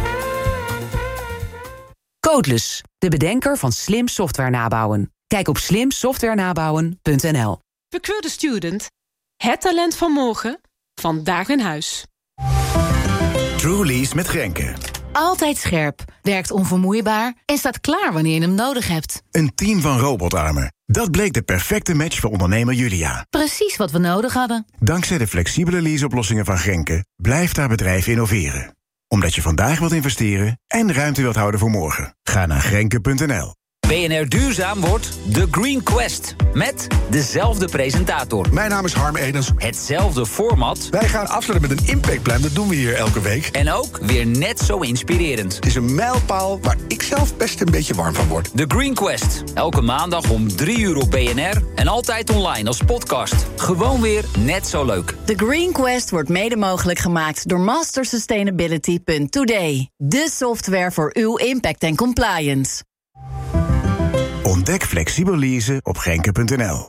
S1: Codeless, de bedenker van slim software nabouwen. Kijk op slimsoftwarenabouwen.nl.
S2: Recruit a Student. Het talent van morgen, vandaag in huis.
S23: TrueLease met Grenke.
S19: Altijd scherp, werkt onvermoeibaar en staat klaar wanneer je hem nodig hebt.
S23: Een team van robotarmen. Dat bleek de perfecte match voor ondernemer Julia.
S19: Precies wat we nodig hadden.
S23: Dankzij de flexibele leaseoplossingen van Grenke blijft haar bedrijf innoveren. Omdat je vandaag wilt investeren en ruimte wilt houden voor morgen. Ga naar Grenke.nl.
S24: BNR Duurzaam wordt The Green Quest. Met dezelfde presentator.
S25: Mijn naam is Harm Edens.
S24: Hetzelfde format.
S25: Wij gaan afsluiten met een impactplan. Dat doen we hier elke week.
S24: En ook weer net zo inspirerend.
S25: Het is een mijlpaal waar ik zelf best een beetje warm van word.
S24: The Green Quest. Elke maandag om 3 uur op BNR. En altijd online als podcast. Gewoon weer net zo leuk.
S19: The Green Quest wordt mede mogelijk gemaakt door mastersustainability.today. De software voor uw impact en compliance.
S23: Ontdek flexibel leasen op Grenke.nl.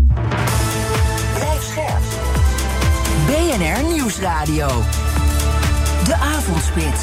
S4: Blijf scherp. BNR Nieuwsradio. De Avondspits.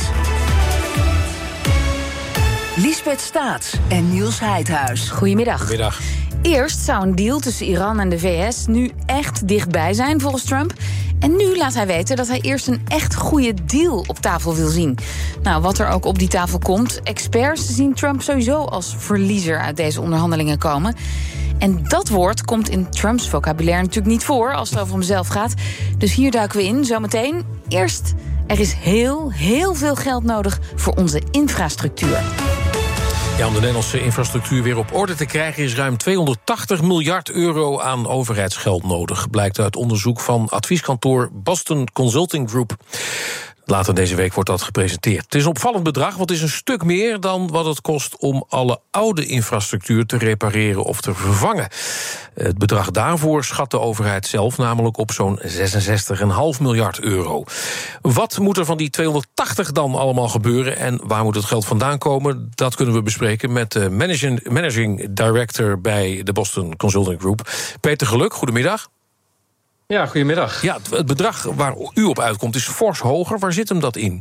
S4: Liesbeth Staats en Niels Heidhuis.
S5: Goedemiddag.
S3: Goedemiddag.
S5: Eerst zou een deal tussen Iran en de VS nu echt dichtbij zijn volgens Trump. En nu laat hij weten dat hij eerst een echt goede deal op tafel wil zien. Nou, wat er ook op die tafel komt, experts zien Trump sowieso als verliezer uit deze onderhandelingen komen. En dat woord komt in Trumps vocabulaire natuurlijk niet voor als het over hemzelf gaat. Dus hier duiken we in, zometeen. Eerst, er is heel veel geld nodig voor onze infrastructuur.
S3: Ja, om de Nederlandse infrastructuur weer op orde te krijgen is ruim 280 miljard euro aan overheidsgeld nodig. Blijkt uit onderzoek van advieskantoor Boston Consulting Group. Later deze week wordt dat gepresenteerd. Het is een opvallend bedrag, want het is een stuk meer dan wat het kost om alle oude infrastructuur te repareren of te vervangen. Het bedrag daarvoor schat de overheid zelf namelijk op zo'n 66,5 miljard euro. Wat moet er van die 280 dan allemaal gebeuren en waar moet het geld vandaan komen? Dat kunnen we bespreken met de managing director bij de Boston Consulting Group, Peter Geluk. Goedemiddag.
S26: Ja, goedemiddag.
S3: Ja, het bedrag waar u op uitkomt is fors hoger. Waar zit hem dat in?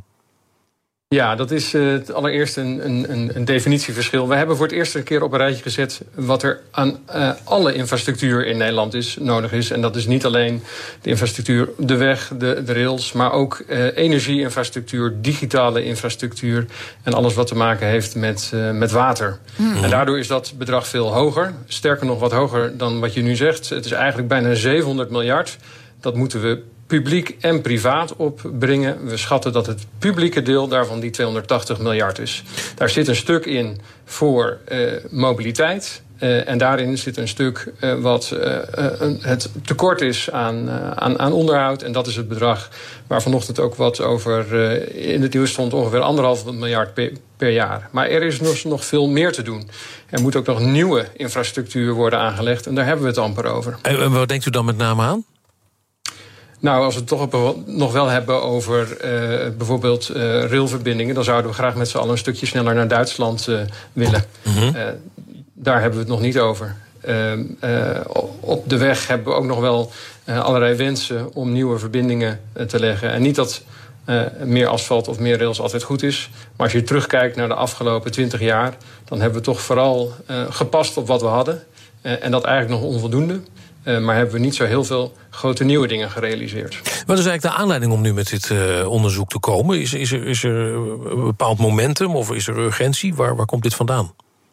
S26: Ja, dat is allereerst een definitieverschil. We hebben voor het eerst een keer op een rijtje gezet wat er aan alle infrastructuur in Nederland nodig is. En dat is niet alleen de infrastructuur, de weg, de rails, maar ook energieinfrastructuur, digitale infrastructuur en alles wat te maken heeft met water. Mm-hmm. En daardoor is dat bedrag veel hoger. Sterker nog wat hoger dan wat je nu zegt. Het is eigenlijk bijna 700 miljard. Dat moeten we publiek en privaat opbrengen. We schatten dat het publieke deel daarvan die 280 miljard is. Daar zit een stuk in voor mobiliteit. En daarin zit een stuk wat het tekort is aan onderhoud. En dat is het bedrag waar vanochtend ook wat over in het nieuws stond. Ongeveer 1,5 miljard per jaar. Maar er is nog veel meer te doen. Er moet ook nog nieuwe infrastructuur worden aangelegd. En daar hebben we het amper over.
S3: En wat denkt u dan met name aan?
S26: Nou, als we het toch nog wel hebben over bijvoorbeeld railverbindingen, dan zouden we graag met z'n allen een stukje sneller naar Duitsland willen. Daar hebben we het nog niet over. Op de weg hebben we ook nog wel allerlei wensen om nieuwe verbindingen te leggen. En niet dat meer asfalt of meer rails altijd goed is. Maar als je terugkijkt naar de afgelopen 20 jaar, dan hebben we toch vooral gepast op wat we hadden. En dat eigenlijk nog onvoldoende. Maar hebben we niet zo heel veel grote nieuwe dingen gerealiseerd.
S3: Wat is eigenlijk de aanleiding om nu met dit onderzoek te komen? Is er een bepaald momentum of is er urgentie? Waar komt dit vandaan?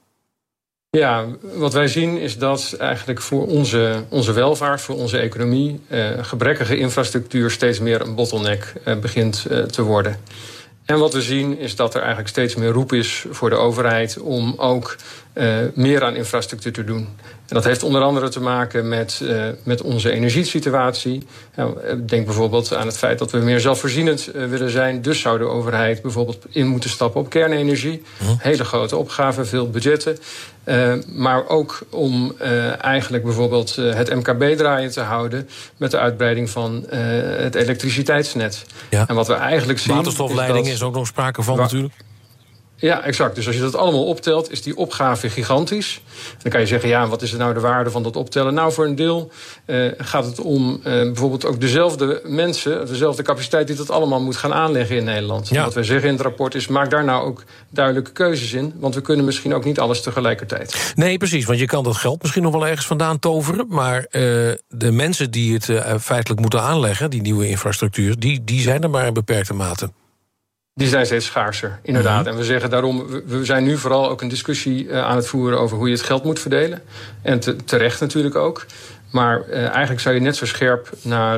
S26: Ja, wat wij zien is dat eigenlijk voor onze welvaart, voor onze economie, gebrekkige infrastructuur steeds meer een bottleneck begint te worden. En wat we zien is dat er eigenlijk steeds meer roep is voor de overheid om ook meer aan infrastructuur te doen. En dat heeft onder andere te maken met onze energiesituatie. Denk bijvoorbeeld aan het feit dat we meer zelfvoorzienend willen zijn. Dus zou de overheid bijvoorbeeld in moeten stappen op kernenergie. Hele grote opgaven, veel budgetten. Maar ook om eigenlijk bijvoorbeeld het MKB draaiend te houden met de uitbreiding van het elektriciteitsnet. Ja. En wat we eigenlijk zien.
S3: Waterstofleidingen is ook nog sprake van natuurlijk.
S26: Ja, exact. Dus als je dat allemaal optelt, is die opgave gigantisch. Dan kan je zeggen, ja, wat is nou de waarde van dat optellen? Nou, voor een deel gaat het om bijvoorbeeld ook dezelfde mensen, dezelfde capaciteit die dat allemaal moet gaan aanleggen in Nederland. Ja. Wat wij zeggen in het rapport is, maak daar nou ook duidelijke keuzes in. Want we kunnen misschien ook niet alles tegelijkertijd.
S3: Nee, precies, want je kan dat geld misschien nog wel ergens vandaan toveren. Maar de mensen die het feitelijk moeten aanleggen, die nieuwe infrastructuur, die zijn er maar in beperkte mate.
S26: Die zijn steeds schaarser, inderdaad. En we zeggen daarom, we zijn nu vooral ook een discussie aan het voeren over hoe je het geld moet verdelen. En terecht natuurlijk ook. Maar eigenlijk zou je net zo scherp naar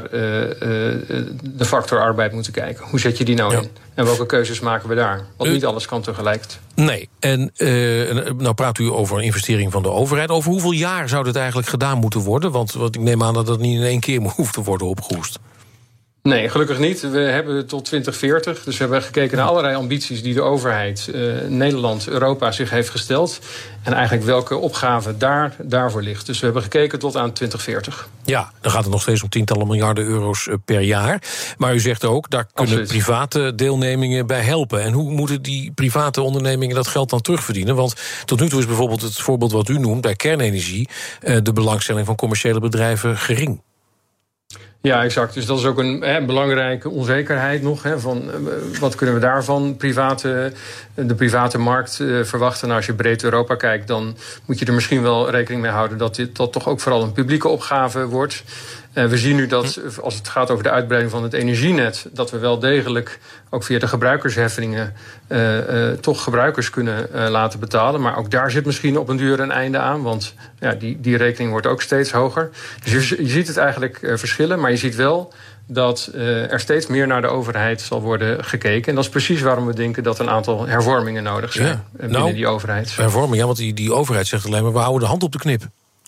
S26: de factor arbeid moeten kijken. Hoe zet je die nou in? En welke keuzes maken we daar? Want niet alles kan tegelijk.
S3: Nee, en nou praat u over een investering van de overheid. Over hoeveel jaar zou dit eigenlijk gedaan moeten worden? Want ik neem aan dat dat niet in één keer hoeft te worden opgehoest.
S26: Nee, gelukkig niet. We hebben tot 2040. Dus we hebben gekeken naar allerlei ambities die de overheid, Nederland, Europa zich heeft gesteld. En eigenlijk welke opgave daarvoor ligt. Dus we hebben gekeken tot aan 2040.
S3: Ja, dan gaat het nog steeds om tientallen miljarden euro's per jaar. Maar u zegt ook, daar kunnen private deelnemingen bij helpen. En hoe moeten die private ondernemingen dat geld dan terugverdienen? Want tot nu toe is bijvoorbeeld het voorbeeld wat u noemt bij kernenergie de belangstelling van commerciële bedrijven gering.
S26: Ja, exact. Dus dat is ook een belangrijke onzekerheid nog. Van wat kunnen we daarvan de private markt verwachten? Nou, als je breed Europa kijkt, dan moet je er misschien wel rekening mee houden dat dat toch ook vooral een publieke opgave wordt. We zien nu dat als het gaat over de uitbreiding van het energienet, dat we wel degelijk ook via de gebruikersheffingen toch gebruikers kunnen laten betalen. Maar ook daar zit misschien op een duur een einde aan, want ja, die rekening wordt ook steeds hoger. Dus je ziet het eigenlijk verschillen, maar je ziet wel dat er steeds meer naar de overheid zal worden gekeken. En dat is precies waarom we denken dat een aantal hervormingen nodig zijn binnen die overheid.
S3: Hervorming, ja, want die overheid zegt alleen maar, we houden de hand op de knip.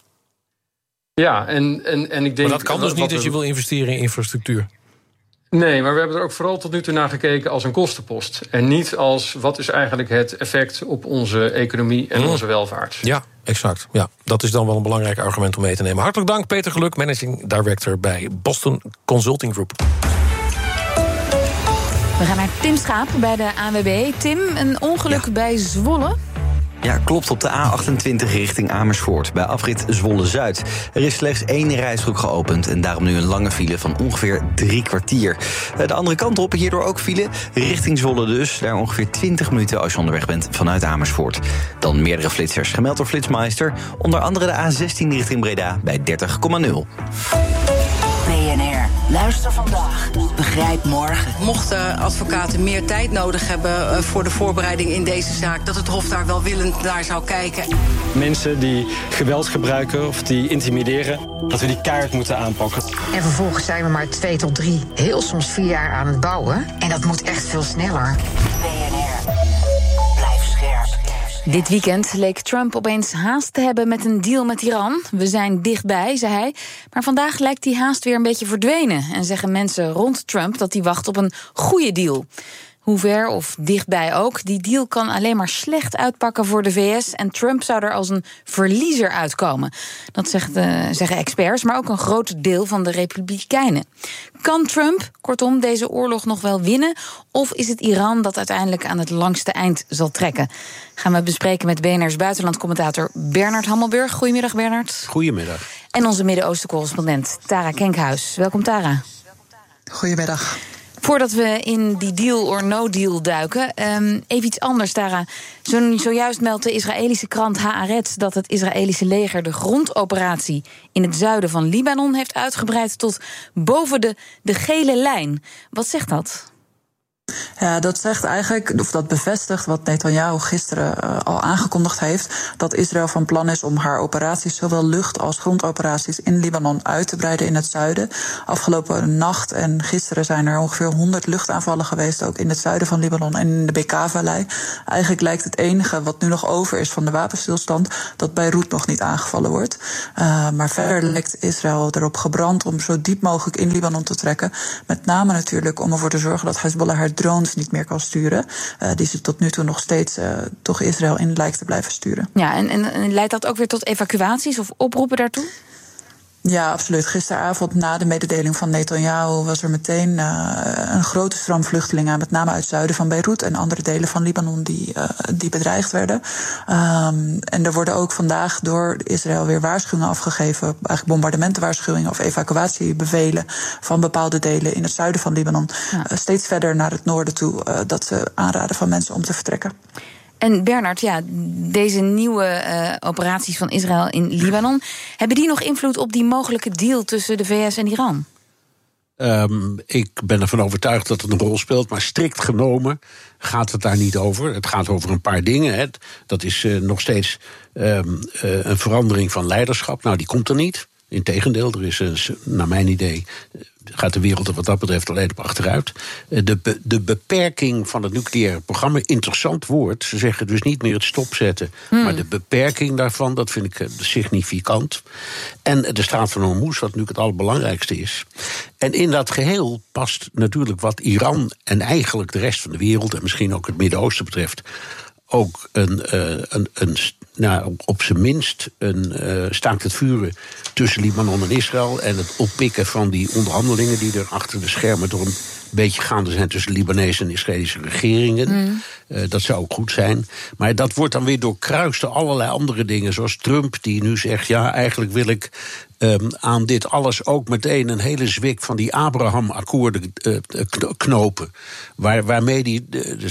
S26: Ja, en ik denk.
S3: Maar dat kan dus niet als je wil investeren in infrastructuur.
S26: Nee, maar we hebben er ook vooral tot nu toe naar gekeken als een kostenpost. En niet als wat is eigenlijk het effect op onze economie en onze welvaart.
S3: Ja, exact. Ja, dat is dan wel een belangrijk argument om mee te nemen. Hartelijk dank, Peter Geluk, Managing Director bij Boston Consulting Group.
S5: We gaan naar Tim Schaap bij de ANWB. Tim, een ongeluk bij Zwolle.
S21: Ja, klopt, op de A28 richting Amersfoort, bij afrit Zwolle-Zuid. Er is slechts 1 rijstrook geopend en daarom nu een lange file van ongeveer 3 kwartier. De andere kant op, hierdoor ook file, richting Zwolle dus. Daar ongeveer 20 minuten als je onderweg bent vanuit Amersfoort. Dan meerdere flitsers, gemeld door Flitsmeister. Onder andere de A16 richting Breda bij 30,0.
S4: BNR, luister vandaag, begrijp morgen.
S6: Mochten advocaten meer tijd nodig hebben voor de voorbereiding in deze zaak, dat het Hof daar welwillend naar zou kijken.
S7: Mensen die geweld gebruiken of die intimideren, dat we die keihard moeten aanpakken.
S8: En vervolgens zijn we maar 2 tot 3, heel soms 4 jaar aan het bouwen. En dat moet echt veel sneller.
S4: BNR, blijf scherp.
S5: Dit weekend leek Trump opeens haast te hebben met een deal met Iran. We zijn dichtbij, zei hij. Maar vandaag lijkt die haast weer een beetje verdwenen. En zeggen mensen rond Trump dat hij wacht op een goede deal. hoe ver of dichtbij ook. Die deal kan alleen maar slecht uitpakken voor de VS... en Trump zou er als een verliezer uitkomen. Dat zeggen experts, maar ook een groot deel van de Republikeinen. Kan Trump, kortom, deze oorlog nog wel winnen? Of is het Iran dat uiteindelijk aan het langste eind zal trekken? Gaan we bespreken met BNR's buitenlandcommentator Bernard Hammelburg. Goedemiddag, Bernard.
S9: Goedemiddag.
S5: En onze Midden-Oosten-correspondent Tara Kenkhuis. Welkom, Tara.
S10: Goedemiddag.
S5: Voordat we in die deal or no deal duiken, even iets anders, Tara. Zojuist meldt de Israëlische krant Haaretz dat het Israëlische leger de grondoperatie in het zuiden van Libanon heeft uitgebreid tot boven de gele lijn. Wat zegt dat?
S10: Ja, dat zegt eigenlijk, of dat bevestigt wat Netanyahu gisteren al aangekondigd heeft, dat Israël van plan is om haar operaties, zowel lucht- als grondoperaties in Libanon, uit te breiden in het zuiden. Afgelopen nacht en gisteren zijn er ongeveer 100 luchtaanvallen geweest, ook in het zuiden van Libanon en in de Bekaa-vallei. Eigenlijk lijkt het enige wat nu nog over is van de wapenstilstand, dat Beirut nog niet aangevallen wordt. Maar verder lijkt Israël erop gebrand om zo diep mogelijk in Libanon te trekken. Met name natuurlijk om ervoor te zorgen dat Hezbollah haar drones niet meer kan sturen. Die ze tot nu toe nog steeds toch Israël in lijkt te blijven sturen.
S5: Ja, en leidt dat ook weer tot evacuaties of oproepen daartoe? Ja,
S10: absoluut. Gisteravond na de mededeling van Netanyahu was er meteen een grote stroom vluchtelingen, met name uit het zuiden van Beirut en andere delen van Libanon die bedreigd werden. En er worden ook vandaag door Israël weer waarschuwingen afgegeven, eigenlijk bombardementenwaarschuwingen of evacuatiebevelen van bepaalde delen in het zuiden van Libanon. Ja. Steeds verder naar het noorden toe, dat ze aanraden van mensen om te vertrekken.
S5: En Bernard, ja, deze nieuwe operaties van Israël in Libanon, hebben die nog invloed op die mogelijke deal tussen de VS en Iran?
S9: Ik ben ervan overtuigd dat het een rol speelt, maar strikt genomen gaat het daar niet over. Het gaat over een paar dingen. Dat is nog steeds een verandering van leiderschap. Nou, die komt er niet. Integendeel, er is, naar mijn idee, gaat de wereld er wat dat betreft alleen op achteruit. De beperking van het nucleaire programma, interessant woord. Ze zeggen dus niet meer het stopzetten, maar de beperking daarvan, dat vind ik significant. En de straat van Hormuz, wat natuurlijk het allerbelangrijkste is. En in dat geheel past natuurlijk wat Iran en eigenlijk de rest van de wereld, en misschien ook het Midden-Oosten betreft, ook op zijn minst een staakt het vuren tussen Libanon en Israël en het oppikken van die onderhandelingen die er achter de schermen door een beetje gaande zijn tussen Libanese en Israëlische regeringen. Dat zou ook goed zijn. Maar dat wordt dan weer doorkruist door allerlei andere dingen, zoals Trump, die nu zegt, ja, eigenlijk wil ik aan dit alles ook meteen een hele zwik van die Abraham-akkoorden knopen. Waarmee die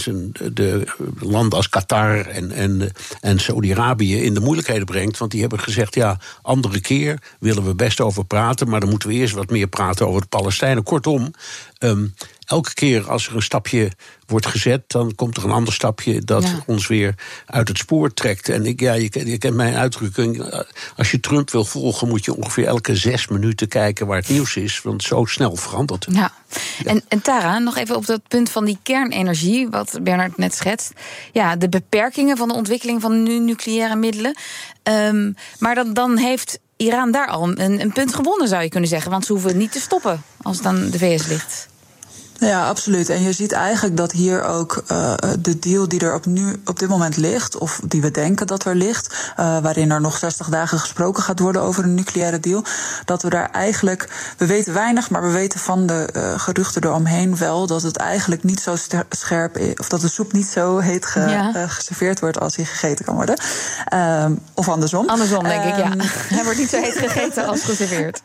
S9: de landen als Qatar en Saudi-Arabië in de moeilijkheden brengt. Want die hebben gezegd, ja, andere keer willen we best over praten, maar dan moeten we eerst wat meer praten over de Palestijnen. Kortom, elke keer als er een stapje wordt gezet, dan komt er een ander stapje dat ons weer uit het spoor trekt. En je kent mijn uitdrukking, als je Trump wil volgen, moet je ongeveer elke 6 minuten kijken waar het nieuws is, want zo snel verandert het.
S5: Ja. En Tara, nog even op dat punt van die kernenergie, wat Bernard net schetst. Ja, de beperkingen van de ontwikkeling van nucleaire middelen. Maar dan heeft Iran daar al een punt gewonnen, zou je kunnen zeggen. Want ze hoeven niet te stoppen als het aan de VS ligt.
S10: Ja, absoluut. En je ziet eigenlijk dat hier ook de deal die er op dit moment ligt, of die we denken dat er ligt, waarin er nog 60 dagen gesproken gaat worden over een nucleaire deal, dat we daar eigenlijk, we weten weinig, maar we weten van de geruchten eromheen wel dat het eigenlijk niet zo scherp is, of dat de soep niet zo heet geserveerd wordt als die gegeten kan worden. Of andersom.
S5: Andersom, denk ik, ja. Hij wordt niet zo heet gegeten als geserveerd.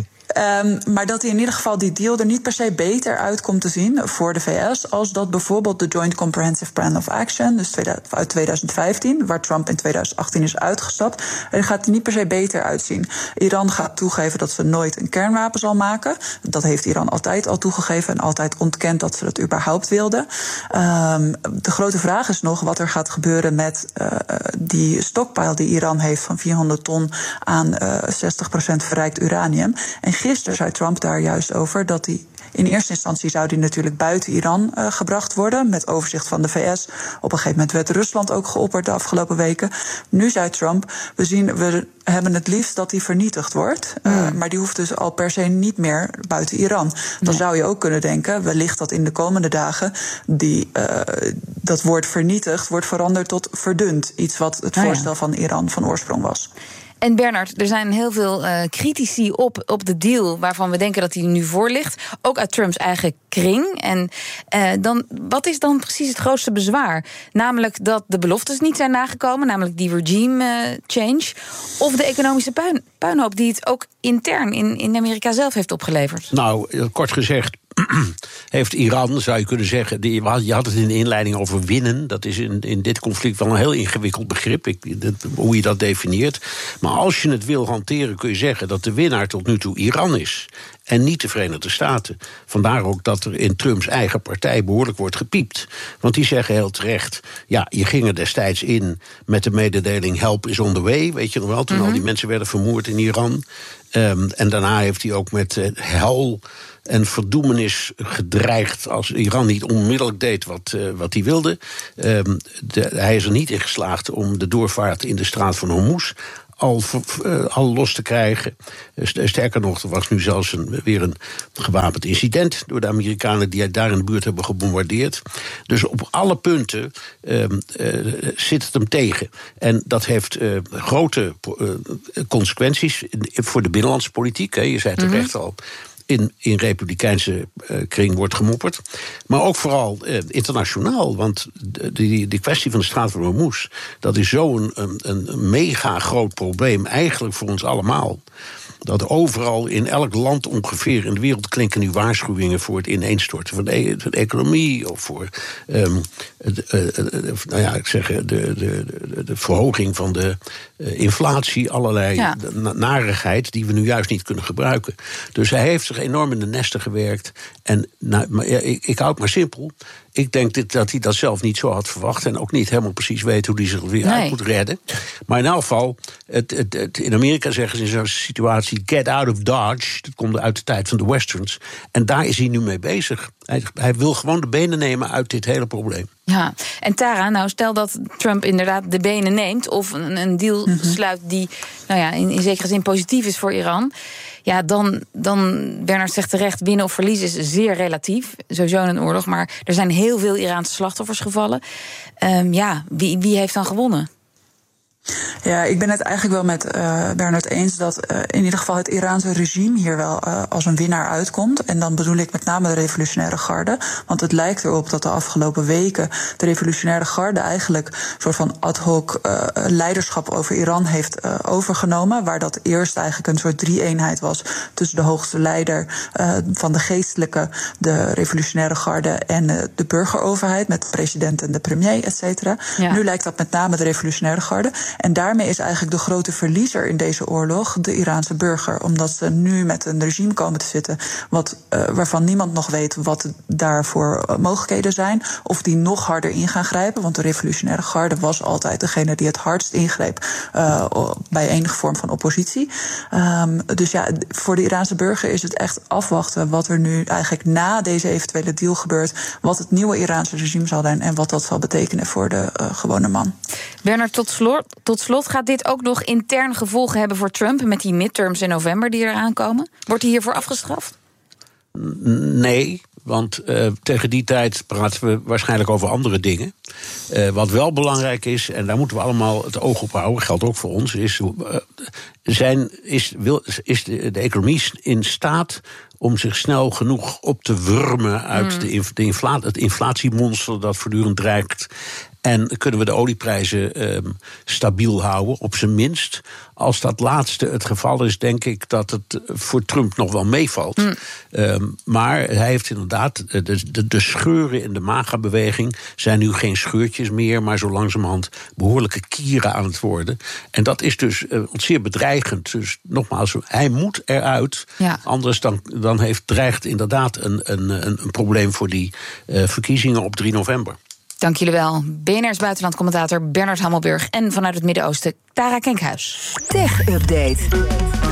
S10: Maar dat in ieder geval die deal er niet per se beter uitkomt te zien voor de VS als dat bijvoorbeeld de Joint Comprehensive Plan of Action, dus uit 2015, waar Trump in 2018 is uitgestapt, er gaat die niet per se beter uitzien. Iran gaat toegeven dat ze nooit een kernwapen zal maken. Dat heeft Iran altijd al toegegeven en altijd ontkend dat ze dat überhaupt wilden. De grote vraag is nog wat er gaat gebeuren met die stockpile die Iran heeft van 400 ton aan 60% verrijkt uranium. En gisteren zei Trump daar juist over dat hij in eerste instantie zou die natuurlijk buiten Iran gebracht worden, met overzicht van de VS. Op een gegeven moment werd Rusland ook geopperd de afgelopen weken. Nu zei Trump, we hebben het liefst dat die vernietigd wordt. Maar die hoeft dus al per se niet meer buiten Iran. Dan zou je ook kunnen denken, wellicht dat in de komende dagen dat woord vernietigd wordt veranderd tot verdund. Iets wat het voorstel van Iran van oorsprong was.
S5: En Bernard, er zijn heel veel critici op de deal waarvan we denken dat hij nu voor ligt. Ook uit Trumps eigen kring. En wat is dan precies het grootste bezwaar? Namelijk dat de beloftes niet zijn nagekomen, namelijk die regime change. Of de economische puinhoop die het ook intern in Amerika zelf heeft opgeleverd.
S9: Nou, kort gezegd, heeft Iran, zou je kunnen zeggen, je had het in de inleiding over winnen. Dat is in dit conflict wel een heel ingewikkeld begrip, hoe je dat definieert. Maar als je het wil hanteren, kun je zeggen dat de winnaar tot nu toe Iran is en niet de Verenigde Staten. Vandaar ook dat er in Trumps eigen partij behoorlijk wordt gepiept. Want die zeggen heel terecht, ja, je ging er destijds in met de mededeling help is on the way, weet je nog wel, toen al die mensen werden vermoord in Iran. En daarna heeft hij ook met hel en verdoemenis gedreigd als Iran niet onmiddellijk deed wat hij wilde. Hij is er niet in geslaagd om de doorvaart in de straat van Hormuz al los te krijgen. Sterker nog, er was nu zelfs weer een gewapend incident door de Amerikanen die daar in de buurt hebben gebombardeerd. Dus op alle punten zit het hem tegen. En dat heeft grote consequenties voor de binnenlandse politiek. Je zei terecht al, in republikeinse kring wordt gemopperd. Maar ook vooral internationaal. Want die kwestie van de straat van Hormuz, dat is zo'n een mega groot probleem eigenlijk voor ons allemaal. Dat overal in elk land ongeveer in de wereld klinken nu waarschuwingen voor het ineenstorten van de economie of voor de verhoging van de inflatie, allerlei narigheid die we nu juist niet kunnen gebruiken. Dus hij heeft zich enorm in de nesten gewerkt. En ik houd maar simpel. Ik denk dat hij dat zelf niet zo had verwacht en ook niet helemaal precies weet hoe hij zich weer uit moet redden. Maar in elk geval, in Amerika zeggen ze in zo'n situatie get out of Dodge. Dat komt uit de tijd van de westerns. En daar is hij nu mee bezig. Hij wil gewoon de benen nemen uit dit hele probleem.
S5: Ja, en Tara, nou stel dat Trump inderdaad de benen neemt of een deal sluit die in zekere zin positief is voor Iran. Ja, dan Bernard zegt terecht, winnen of verliezen is zeer relatief. Sowieso in een oorlog, maar er zijn heel veel Iraanse slachtoffers gevallen. Wie heeft dan gewonnen?
S10: Ja, ik ben het eigenlijk wel met Bernard eens dat in ieder geval het Iraanse regime hier wel als een winnaar uitkomt. En dan bedoel ik met name de revolutionaire garde. Want het lijkt erop dat de afgelopen weken de revolutionaire garde eigenlijk een soort van ad hoc leiderschap over Iran heeft overgenomen. Waar dat eerst eigenlijk een soort drie-eenheid was tussen de hoogste leider van de geestelijke, de revolutionaire garde en de burgeroverheid met de president en de premier, et cetera. Ja. Nu lijkt dat met name de revolutionaire garde. En daarmee is eigenlijk de grote verliezer in deze oorlog de Iraanse burger. Omdat ze nu met een regime komen te zitten waarvan niemand nog weet wat daarvoor mogelijkheden zijn. Of die nog harder in gaan grijpen. Want de revolutionaire garde was altijd degene die het hardst ingreep bij enige vorm van oppositie. Dus ja, voor de Iraanse burger is het echt afwachten wat er nu eigenlijk na deze eventuele deal gebeurt. Wat het nieuwe Iraanse regime zal zijn en wat dat zal betekenen voor de gewone man.
S5: Bernard, tot slot gaat dit ook nog intern gevolgen hebben voor Trump met die midterms in november die eraan komen? Wordt hij hiervoor afgestraft?
S9: Nee, want tegen die tijd praten we waarschijnlijk over andere dingen. Wat wel belangrijk is, en daar moeten we allemaal het oog op houden, geldt ook voor ons, is de economie in staat om zich snel genoeg op te wurmen uit het inflatiemonster dat voortdurend dreigt. En kunnen we de olieprijzen stabiel houden, op zijn minst. Als dat laatste het geval is, denk ik dat het voor Trump nog wel meevalt. Maar hij heeft inderdaad, de scheuren in de MAGA-beweging zijn nu geen scheurtjes meer, maar zo langzamerhand behoorlijke kieren aan het worden. En dat is dus zeer bedreigend. Dus nogmaals, hij moet eruit. Ja. Anders dan dreigt inderdaad een probleem voor die verkiezingen op 3 november.
S5: Dank jullie wel. BNR's buitenlandcommentator Bernard Hammelburg en vanuit het Midden-Oosten Tara Kenkhuis.
S4: Tech Update.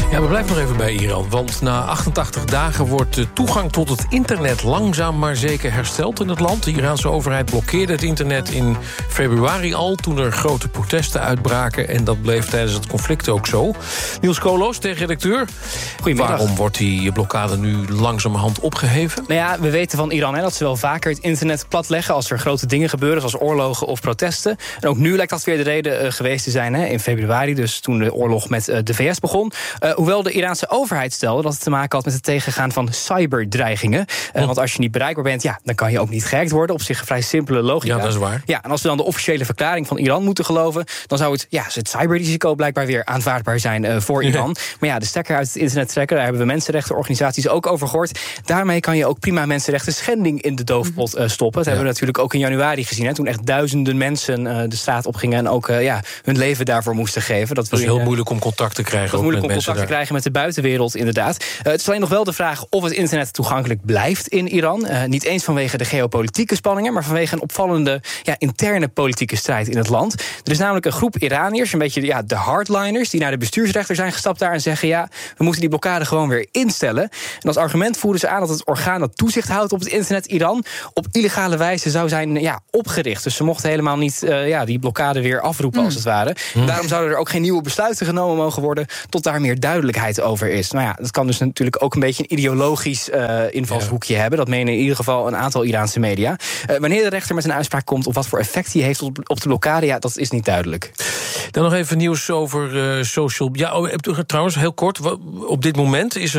S3: Ja, we blijven nog even bij Iran. Want na 88 dagen wordt de toegang tot het internet langzaam maar zeker hersteld in het land. De Iraanse overheid blokkeerde het internet in februari al, toen er grote protesten uitbraken. En dat bleef tijdens het conflict ook zo. Niels Koolhoos, tegenredacteur.
S11: Goedemiddag.
S3: Waarom wordt die blokkade nu langzamerhand opgeheven?
S11: Nou ja, we weten van Iran dat ze wel vaker het internet platleggen als er grote dingen gebeuren, zoals oorlogen of protesten. En ook nu lijkt dat weer de reden geweest te zijn, in februari, dus toen de oorlog met de VS begon. Hoewel de Iraanse overheid stelde dat het te maken had met het tegengaan van cyberdreigingen. Want als je niet bereikbaar bent, dan kan je ook niet gehackt worden. Op zich een vrij simpele logica.
S3: Ja, dat is waar.
S11: Ja, en als we dan de officiële verklaring van Iran moeten geloven, dan zou het cyberrisico blijkbaar weer aanvaardbaar zijn voor Iran. Maar ja, de stekker uit het internet trekken, daar hebben we mensenrechtenorganisaties ook over gehoord. Daarmee kan je ook prima mensenrechten schending in de doofpot stoppen. Dat hebben we natuurlijk ook in januari gezien. Toen echt duizenden mensen de straat opgingen en ook hun leven daarvoor moesten geven. Dat
S3: is heel moeilijk om contact te krijgen.
S11: Dat is moeilijk om contact te krijgen met de buitenwereld, inderdaad. Het is alleen nog wel de vraag of het internet toegankelijk blijft in Iran. Niet eens vanwege de geopolitieke spanningen, maar vanwege een opvallende interne politieke strijd in het land. Er is namelijk een groep Iraniërs, een beetje de hardliners, die naar de bestuursrechter zijn gestapt daar en zeggen, we moeten die blokkade gewoon weer instellen. En als argument voeren ze aan dat het orgaan dat toezicht houdt op het internet Iran op illegale wijze zou zijn opgericht. Dus ze mochten helemaal niet die blokkade weer afroepen, als het ware. Daarom zouden er ook geen nieuwe besluiten genomen mogen worden tot daar meer duidelijkheid over is. Nou ja, dat kan dus natuurlijk ook een beetje een ideologisch invalshoekje hebben. Dat menen in ieder geval een aantal Iraanse media. Wanneer de rechter met een uitspraak komt of wat voor effect die heeft op de blokkade, dat is niet duidelijk.
S3: Dan nog even nieuws over social. Ja, trouwens, heel kort. Op dit moment is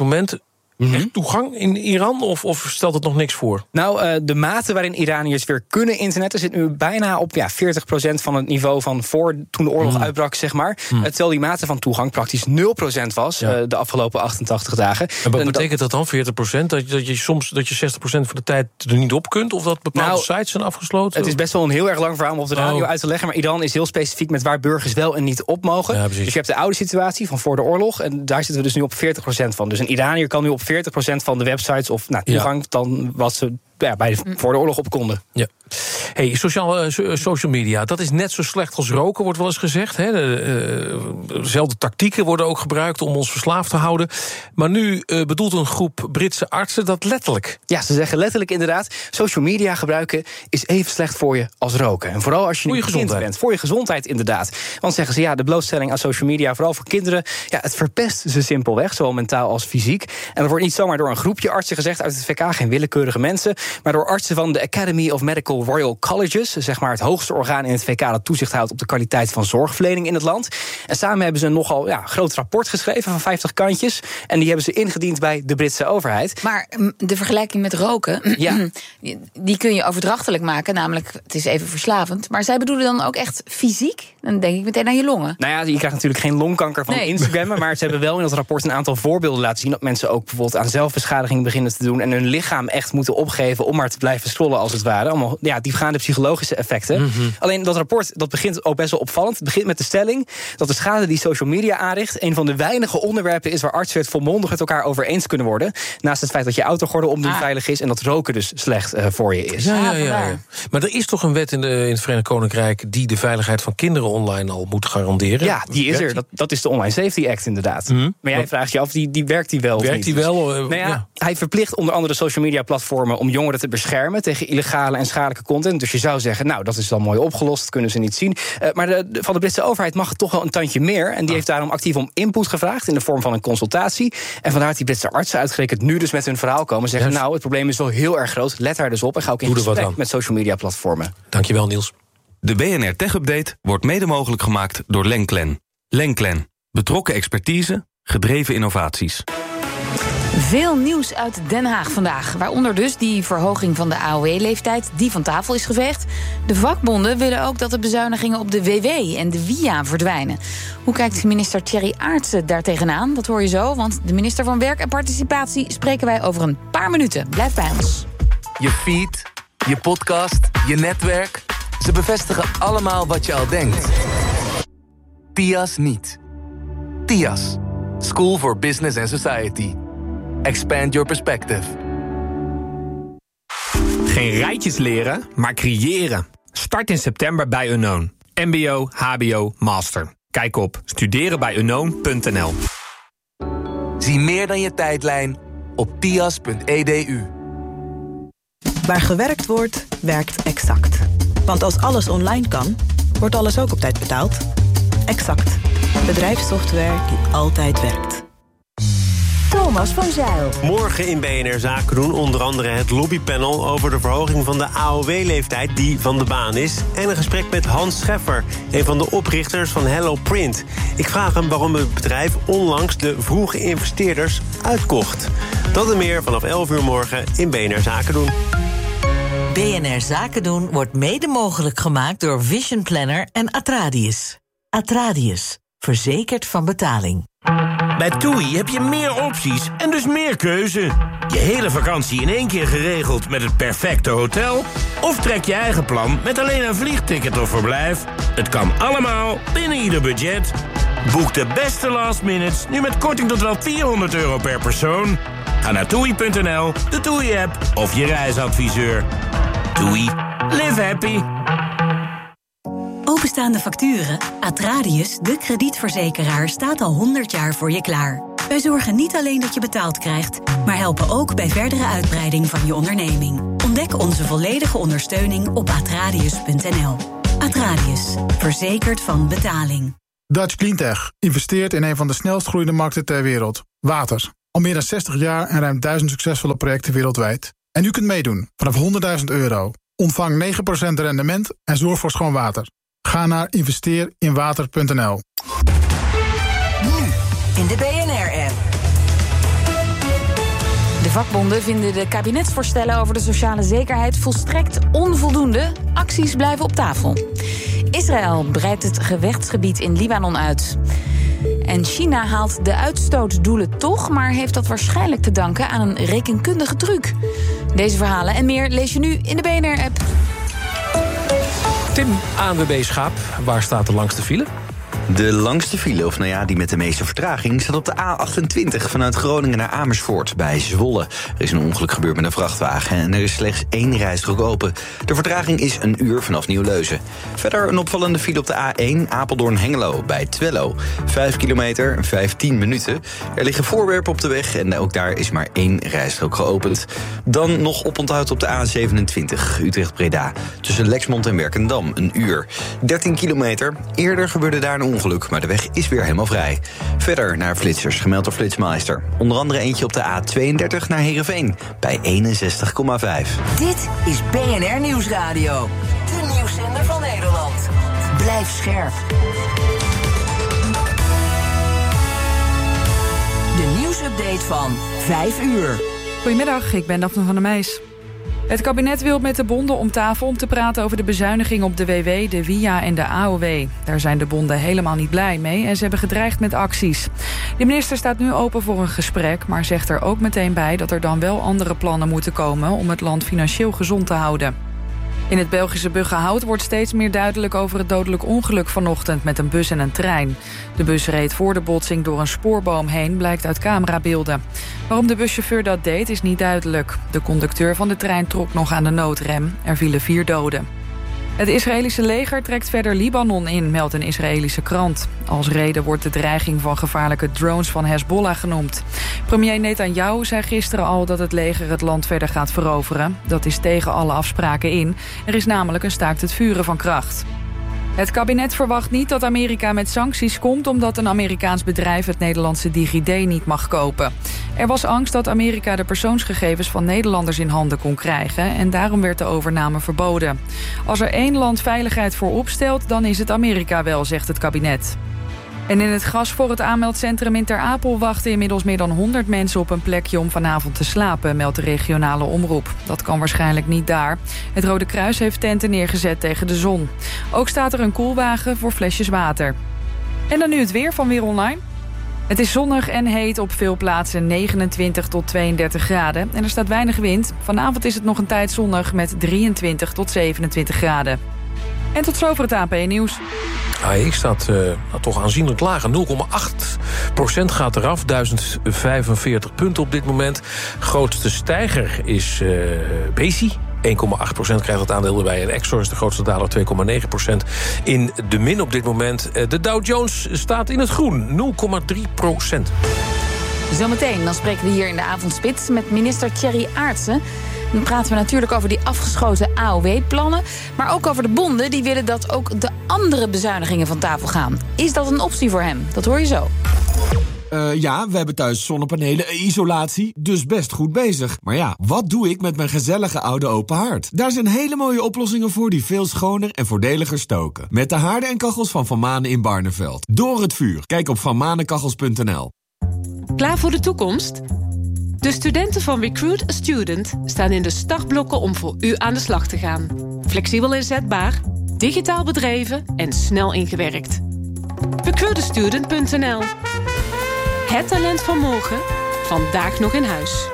S3: echt toegang in Iran of stelt het nog niks voor?
S11: Nou, de mate waarin Iraniërs weer kunnen internetten zit nu bijna op 40% van het niveau van voor toen de oorlog uitbrak, zeg maar. Terwijl die mate van toegang praktisch 0% was de afgelopen 88 dagen.
S3: En wat betekent dat dan, 40%? Dat je 60% van de tijd er niet op kunt? Of dat bepaalde sites zijn afgesloten?
S11: Het is best wel een heel erg lang verhaal om op de radio uit te leggen, maar Iran is heel specifiek met waar burgers wel en niet op mogen. Ja, dus je hebt de oude situatie van voor de oorlog en daar zitten we dus nu op 40% van. Dus een Iraniër kan nu op 40% van de websites of toegang dan wat ze voor de oorlog op konden.
S3: Ja. Hey, social media, dat is net zo slecht als roken, wordt wel eens gezegd. Dezelfde tactieken worden ook gebruikt om ons verslaafd te houden. Maar nu bedoelt een groep Britse artsen dat letterlijk.
S11: Ja, ze zeggen letterlijk inderdaad, social media gebruiken is even slecht voor je als roken. En vooral als je een kind bent. Voor je gezondheid inderdaad. Want zeggen ze, de blootstelling aan social media, vooral voor kinderen, het verpest ze simpelweg, zowel mentaal als fysiek. En dat wordt niet zomaar door een groepje artsen gezegd uit het VK, geen willekeurige mensen, maar door artsen van de Academy of Medical Royal Colleges, zeg maar het hoogste orgaan in het VK dat toezicht houdt op de kwaliteit van zorgverlening in het land. En samen hebben ze een nogal groot rapport geschreven van 50 kantjes. En die hebben ze ingediend bij de Britse overheid.
S5: Maar de vergelijking met roken, die kun je overdrachtelijk maken. Namelijk, het is even verslavend. Maar zij bedoelen dan ook echt fysiek? Dan denk ik meteen aan je longen.
S11: Nou ja, je krijgt natuurlijk geen longkanker van Instagram. Maar ze hebben wel in dat rapport een aantal voorbeelden laten zien dat mensen ook bijvoorbeeld aan zelfbeschadiging beginnen te doen en hun lichaam echt moeten opgeven om maar te blijven scrollen, als het ware. Allemaal diepgaande psychologische effecten. Alleen dat rapport dat begint ook best wel opvallend. Het begint met de stelling dat de schade die social media aanricht een van de weinige onderwerpen is waar artsen het volmondig met elkaar over eens kunnen worden. Naast het feit dat je autogordel omdoen veilig is en dat roken dus slecht voor je is.
S3: Ja. Maar er is toch een wet in het Verenigd Koninkrijk die de veiligheid van kinderen online al moet garanderen?
S11: Ja, die is er. Dat is de Online Safety Act inderdaad. Maar jij vraagt je af, werkt die wel?
S3: Werkt die wel?
S11: Hij verplicht onder andere social media platformen om jongeren te beschermen tegen illegale en schadelijke content. Dus je zou zeggen, dat is dan mooi opgelost, dat kunnen ze niet zien. Maar van de Britse overheid mag het toch wel een tandje meer. En die heeft daarom actief om input gevraagd in de vorm van een consultatie. En vandaar dat die Britse artsen uitgerekend nu dus met hun verhaal komen. Zeggen, het probleem is wel heel erg groot. Let daar dus op en ga ook in gesprek met social media platformen.
S3: Dankjewel, Niels.
S12: De BNR Tech Update wordt mede mogelijk gemaakt door Lenklen. Lenklen. Betrokken expertise, gedreven innovaties.
S5: Veel nieuws uit Den Haag vandaag. Waaronder dus die verhoging van de AOW-leeftijd die van tafel is geveegd. De vakbonden willen ook dat de bezuinigingen op de WW en de WIA verdwijnen. Hoe kijkt minister Thierry Aartsen daar tegenaan? Dat hoor je zo, want de minister van Werk en Participatie spreken wij over een paar minuten. Blijf bij ons.
S13: Je feed, je podcast, je netwerk. Ze bevestigen allemaal wat je al denkt. TIAS niet. TIAS. School for Business and Society. Expand your perspective.
S14: Geen rijtjes leren, maar creëren. Start in september bij Unknown. MBO, HBO, Master. Kijk op studerenbijunknown.nl.
S13: Zie meer dan je tijdlijn op pias.edu.
S15: Waar gewerkt wordt, werkt Exact. Want als alles online kan, wordt alles ook op tijd betaald. Exact. Bedrijfssoftware die altijd werkt.
S16: Thomas van Zijl.
S17: Morgen in BNR Zaken doen onder andere het lobbypanel over de verhoging van de AOW-leeftijd die van de baan is. En een gesprek met Hans Scheffer, een van de oprichters van Hello Print. Ik vraag hem waarom het bedrijf onlangs de vroege investeerders uitkocht. Dat en meer vanaf 11 uur morgen in BNR Zaken doen.
S18: BNR Zaken doen wordt mede mogelijk gemaakt door Vision Planner en Atradius. Atradius, verzekerd van betaling.
S20: Bij TUI heb je meer opties en dus meer keuze. Je hele vakantie in één keer geregeld met het perfecte hotel? Of trek je eigen plan met alleen een vliegticket of verblijf? Het kan allemaal binnen ieder budget. Boek de beste last minutes nu met korting tot wel €400 per persoon. Ga naar TUI.nl, de TUI-app of je reisadviseur. TUI. Live happy.
S22: Openstaande facturen? Atradius, de kredietverzekeraar, staat al 100 jaar voor je klaar. Wij zorgen niet alleen dat je betaald krijgt, maar helpen ook bij verdere uitbreiding van je onderneming. Ontdek onze volledige ondersteuning op atradius.nl. Atradius, verzekerd van betaling.
S27: Dutch Cleantech investeert in een van de snelst groeiende markten ter wereld. Water. Al meer dan 60 jaar en ruim 1000 succesvolle projecten wereldwijd. En u kunt meedoen vanaf €100.000. Ontvang 9% rendement en zorg voor schoon water. Ga naar investeerinwater.nl.
S4: Nu in de BNR-app.
S5: De vakbonden vinden de kabinetsvoorstellen over de sociale zekerheid volstrekt onvoldoende. Acties blijven op tafel. Israël breidt het gevechtsgebied in Libanon uit. En China haalt de uitstootdoelen toch, maar heeft dat waarschijnlijk te danken aan een rekenkundige truc. Deze verhalen en meer lees je nu in de BNR-app.
S3: Tim, ANWB Schaap, waar staat de langste file?
S21: De langste file, of nou ja, die met de meeste vertraging, staat op de A28 vanuit Groningen naar Amersfoort bij Zwolle. Er is een ongeluk gebeurd met een vrachtwagen en er is slechts 1 rijstrook open. De vertraging is 1 uur vanaf Nieuw-Leuzen. Verder een opvallende file op de A1 Apeldoorn-Hengelo bij Twello. 5 kilometer, 15 minuten. Er liggen voorwerpen op de weg en ook daar is maar 1 rijstrook geopend. Dan nog oponthoud op de A27 Utrecht-Breda. Tussen Lexmond en Werkendam 1 uur. 13 kilometer. Eerder gebeurde daar een ongeluk, maar de weg is weer helemaal vrij. Verder naar flitsers, gemeld door Flitsmeister. Onder andere eentje op de A32 naar Heerenveen bij 61,5.
S4: Dit is BNR Nieuwsradio. De nieuwszender van Nederland. Blijf scherp. De nieuwsupdate van 5 uur.
S28: Goedemiddag, ik ben Daphne van der Meijs. Het kabinet wil met de bonden om tafel om te praten over de bezuiniging op de WW, de WIA en de AOW. Daar zijn de bonden helemaal niet blij mee en ze hebben gedreigd met acties. De minister staat nu open voor een gesprek, maar zegt er ook meteen bij dat er dan wel andere plannen moeten komen om het land financieel gezond te houden. In het Belgische Buggenhout wordt steeds meer duidelijk over het dodelijk ongeluk vanochtend met een bus en een trein. De bus reed voor de botsing door een spoorboom heen, blijkt uit camerabeelden. Waarom de buschauffeur dat deed is niet duidelijk. De conducteur van de trein trok nog aan de noodrem. Er vielen 4 doden. Het Israëlische leger trekt verder Libanon in, meldt een Israëlische krant. Als reden wordt de dreiging van gevaarlijke drones van Hezbollah genoemd. Premier Netanyahu zei gisteren al dat het leger het land verder gaat veroveren. Dat is tegen alle afspraken in. Er is namelijk een staakt het vuren van kracht. Het kabinet verwacht niet dat Amerika met sancties komt omdat een Amerikaans bedrijf het Nederlandse DigiD niet mag kopen. Er was angst dat Amerika de persoonsgegevens van Nederlanders in handen kon krijgen en daarom werd de overname verboden. Als er 1 land veiligheid voor opstelt, dan is het Amerika wel, zegt het kabinet. En in het gas voor het aanmeldcentrum in Ter Apel wachten inmiddels meer dan 100 mensen op een plekje om vanavond te slapen, meldt de regionale omroep. Dat kan waarschijnlijk niet daar. Het Rode Kruis heeft tenten neergezet tegen de zon. Ook staat er een koelwagen voor flesjes water. En dan nu het weer van Weer Online. Het is zonnig en heet op veel plaatsen 29 tot 32 graden. En er staat weinig wind. Vanavond is het nog een tijd zonnig met 23 tot 27 graden. En tot zover het AP-nieuws.
S3: AEX staat toch aanzienlijk lager. 0,8% gaat eraf. 1045 punten op dit moment. Grootste stijger is Besi. 1,8% krijgt het aandeel erbij. En Exor is de grootste daler, 2,9% in de min op dit moment. De Dow Jones staat in het groen, 0,3%.
S5: Zometeen dan spreken we hier in de avondspits met minister Thierry Aartsen. Dan praten we natuurlijk over die afgeschoten AOW-plannen. Maar ook over de bonden die willen dat ook de andere bezuinigingen van tafel gaan. Is dat een optie voor hem? Dat hoor je zo.
S1: Ja, we hebben thuis zonnepanelen, isolatie, dus best goed bezig. Maar ja, wat doe ik met mijn gezellige oude open haard? Daar zijn hele mooie oplossingen voor die veel schoner en voordeliger stoken. Met de haarden en kachels van Van Manen in Barneveld. Door het vuur. Kijk op vanmanenkachels.nl.
S2: Klaar voor de toekomst? De studenten van Recruit a Student staan in de startblokken om voor u aan de slag te gaan. Flexibel inzetbaar, digitaal bedreven en snel ingewerkt. Recruitastudent.nl. Het talent van morgen, vandaag nog in huis.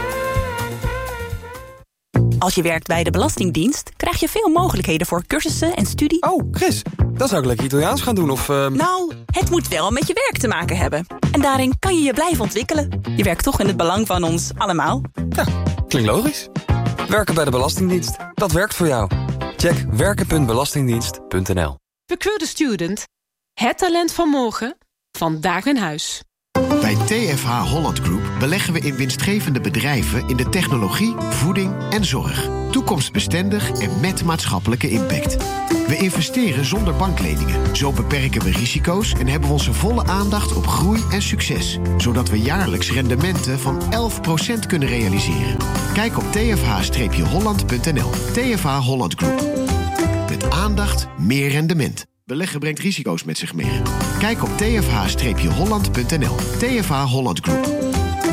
S6: Als je werkt bij de Belastingdienst, krijg je veel mogelijkheden voor cursussen en studie.
S19: Oh, Chris, dan zou ik lekker Italiaans gaan doen of...
S6: Nou, het moet wel met je werk te maken hebben. En daarin kan je je blijven ontwikkelen. Je werkt toch in het belang van ons allemaal.
S19: Ja, klinkt logisch. Werken bij de Belastingdienst, dat werkt voor jou. Check werken.belastingdienst.nl.
S2: Recruit a Student. Het talent van morgen, vandaag in huis.
S23: Bij TFH Holland Group beleggen we in winstgevende bedrijven in de technologie, voeding en zorg. Toekomstbestendig en met maatschappelijke impact. We investeren zonder bankleningen. Zo beperken we risico's en hebben we onze volle aandacht op groei en succes. Zodat we jaarlijks rendementen van 11% kunnen realiseren. Kijk op tfh-holland.nl. TFH Holland Group. Met aandacht meer rendement. Beleggen brengt risico's met zich mee. Kijk op tfh-holland.nl. TFH Holland Group.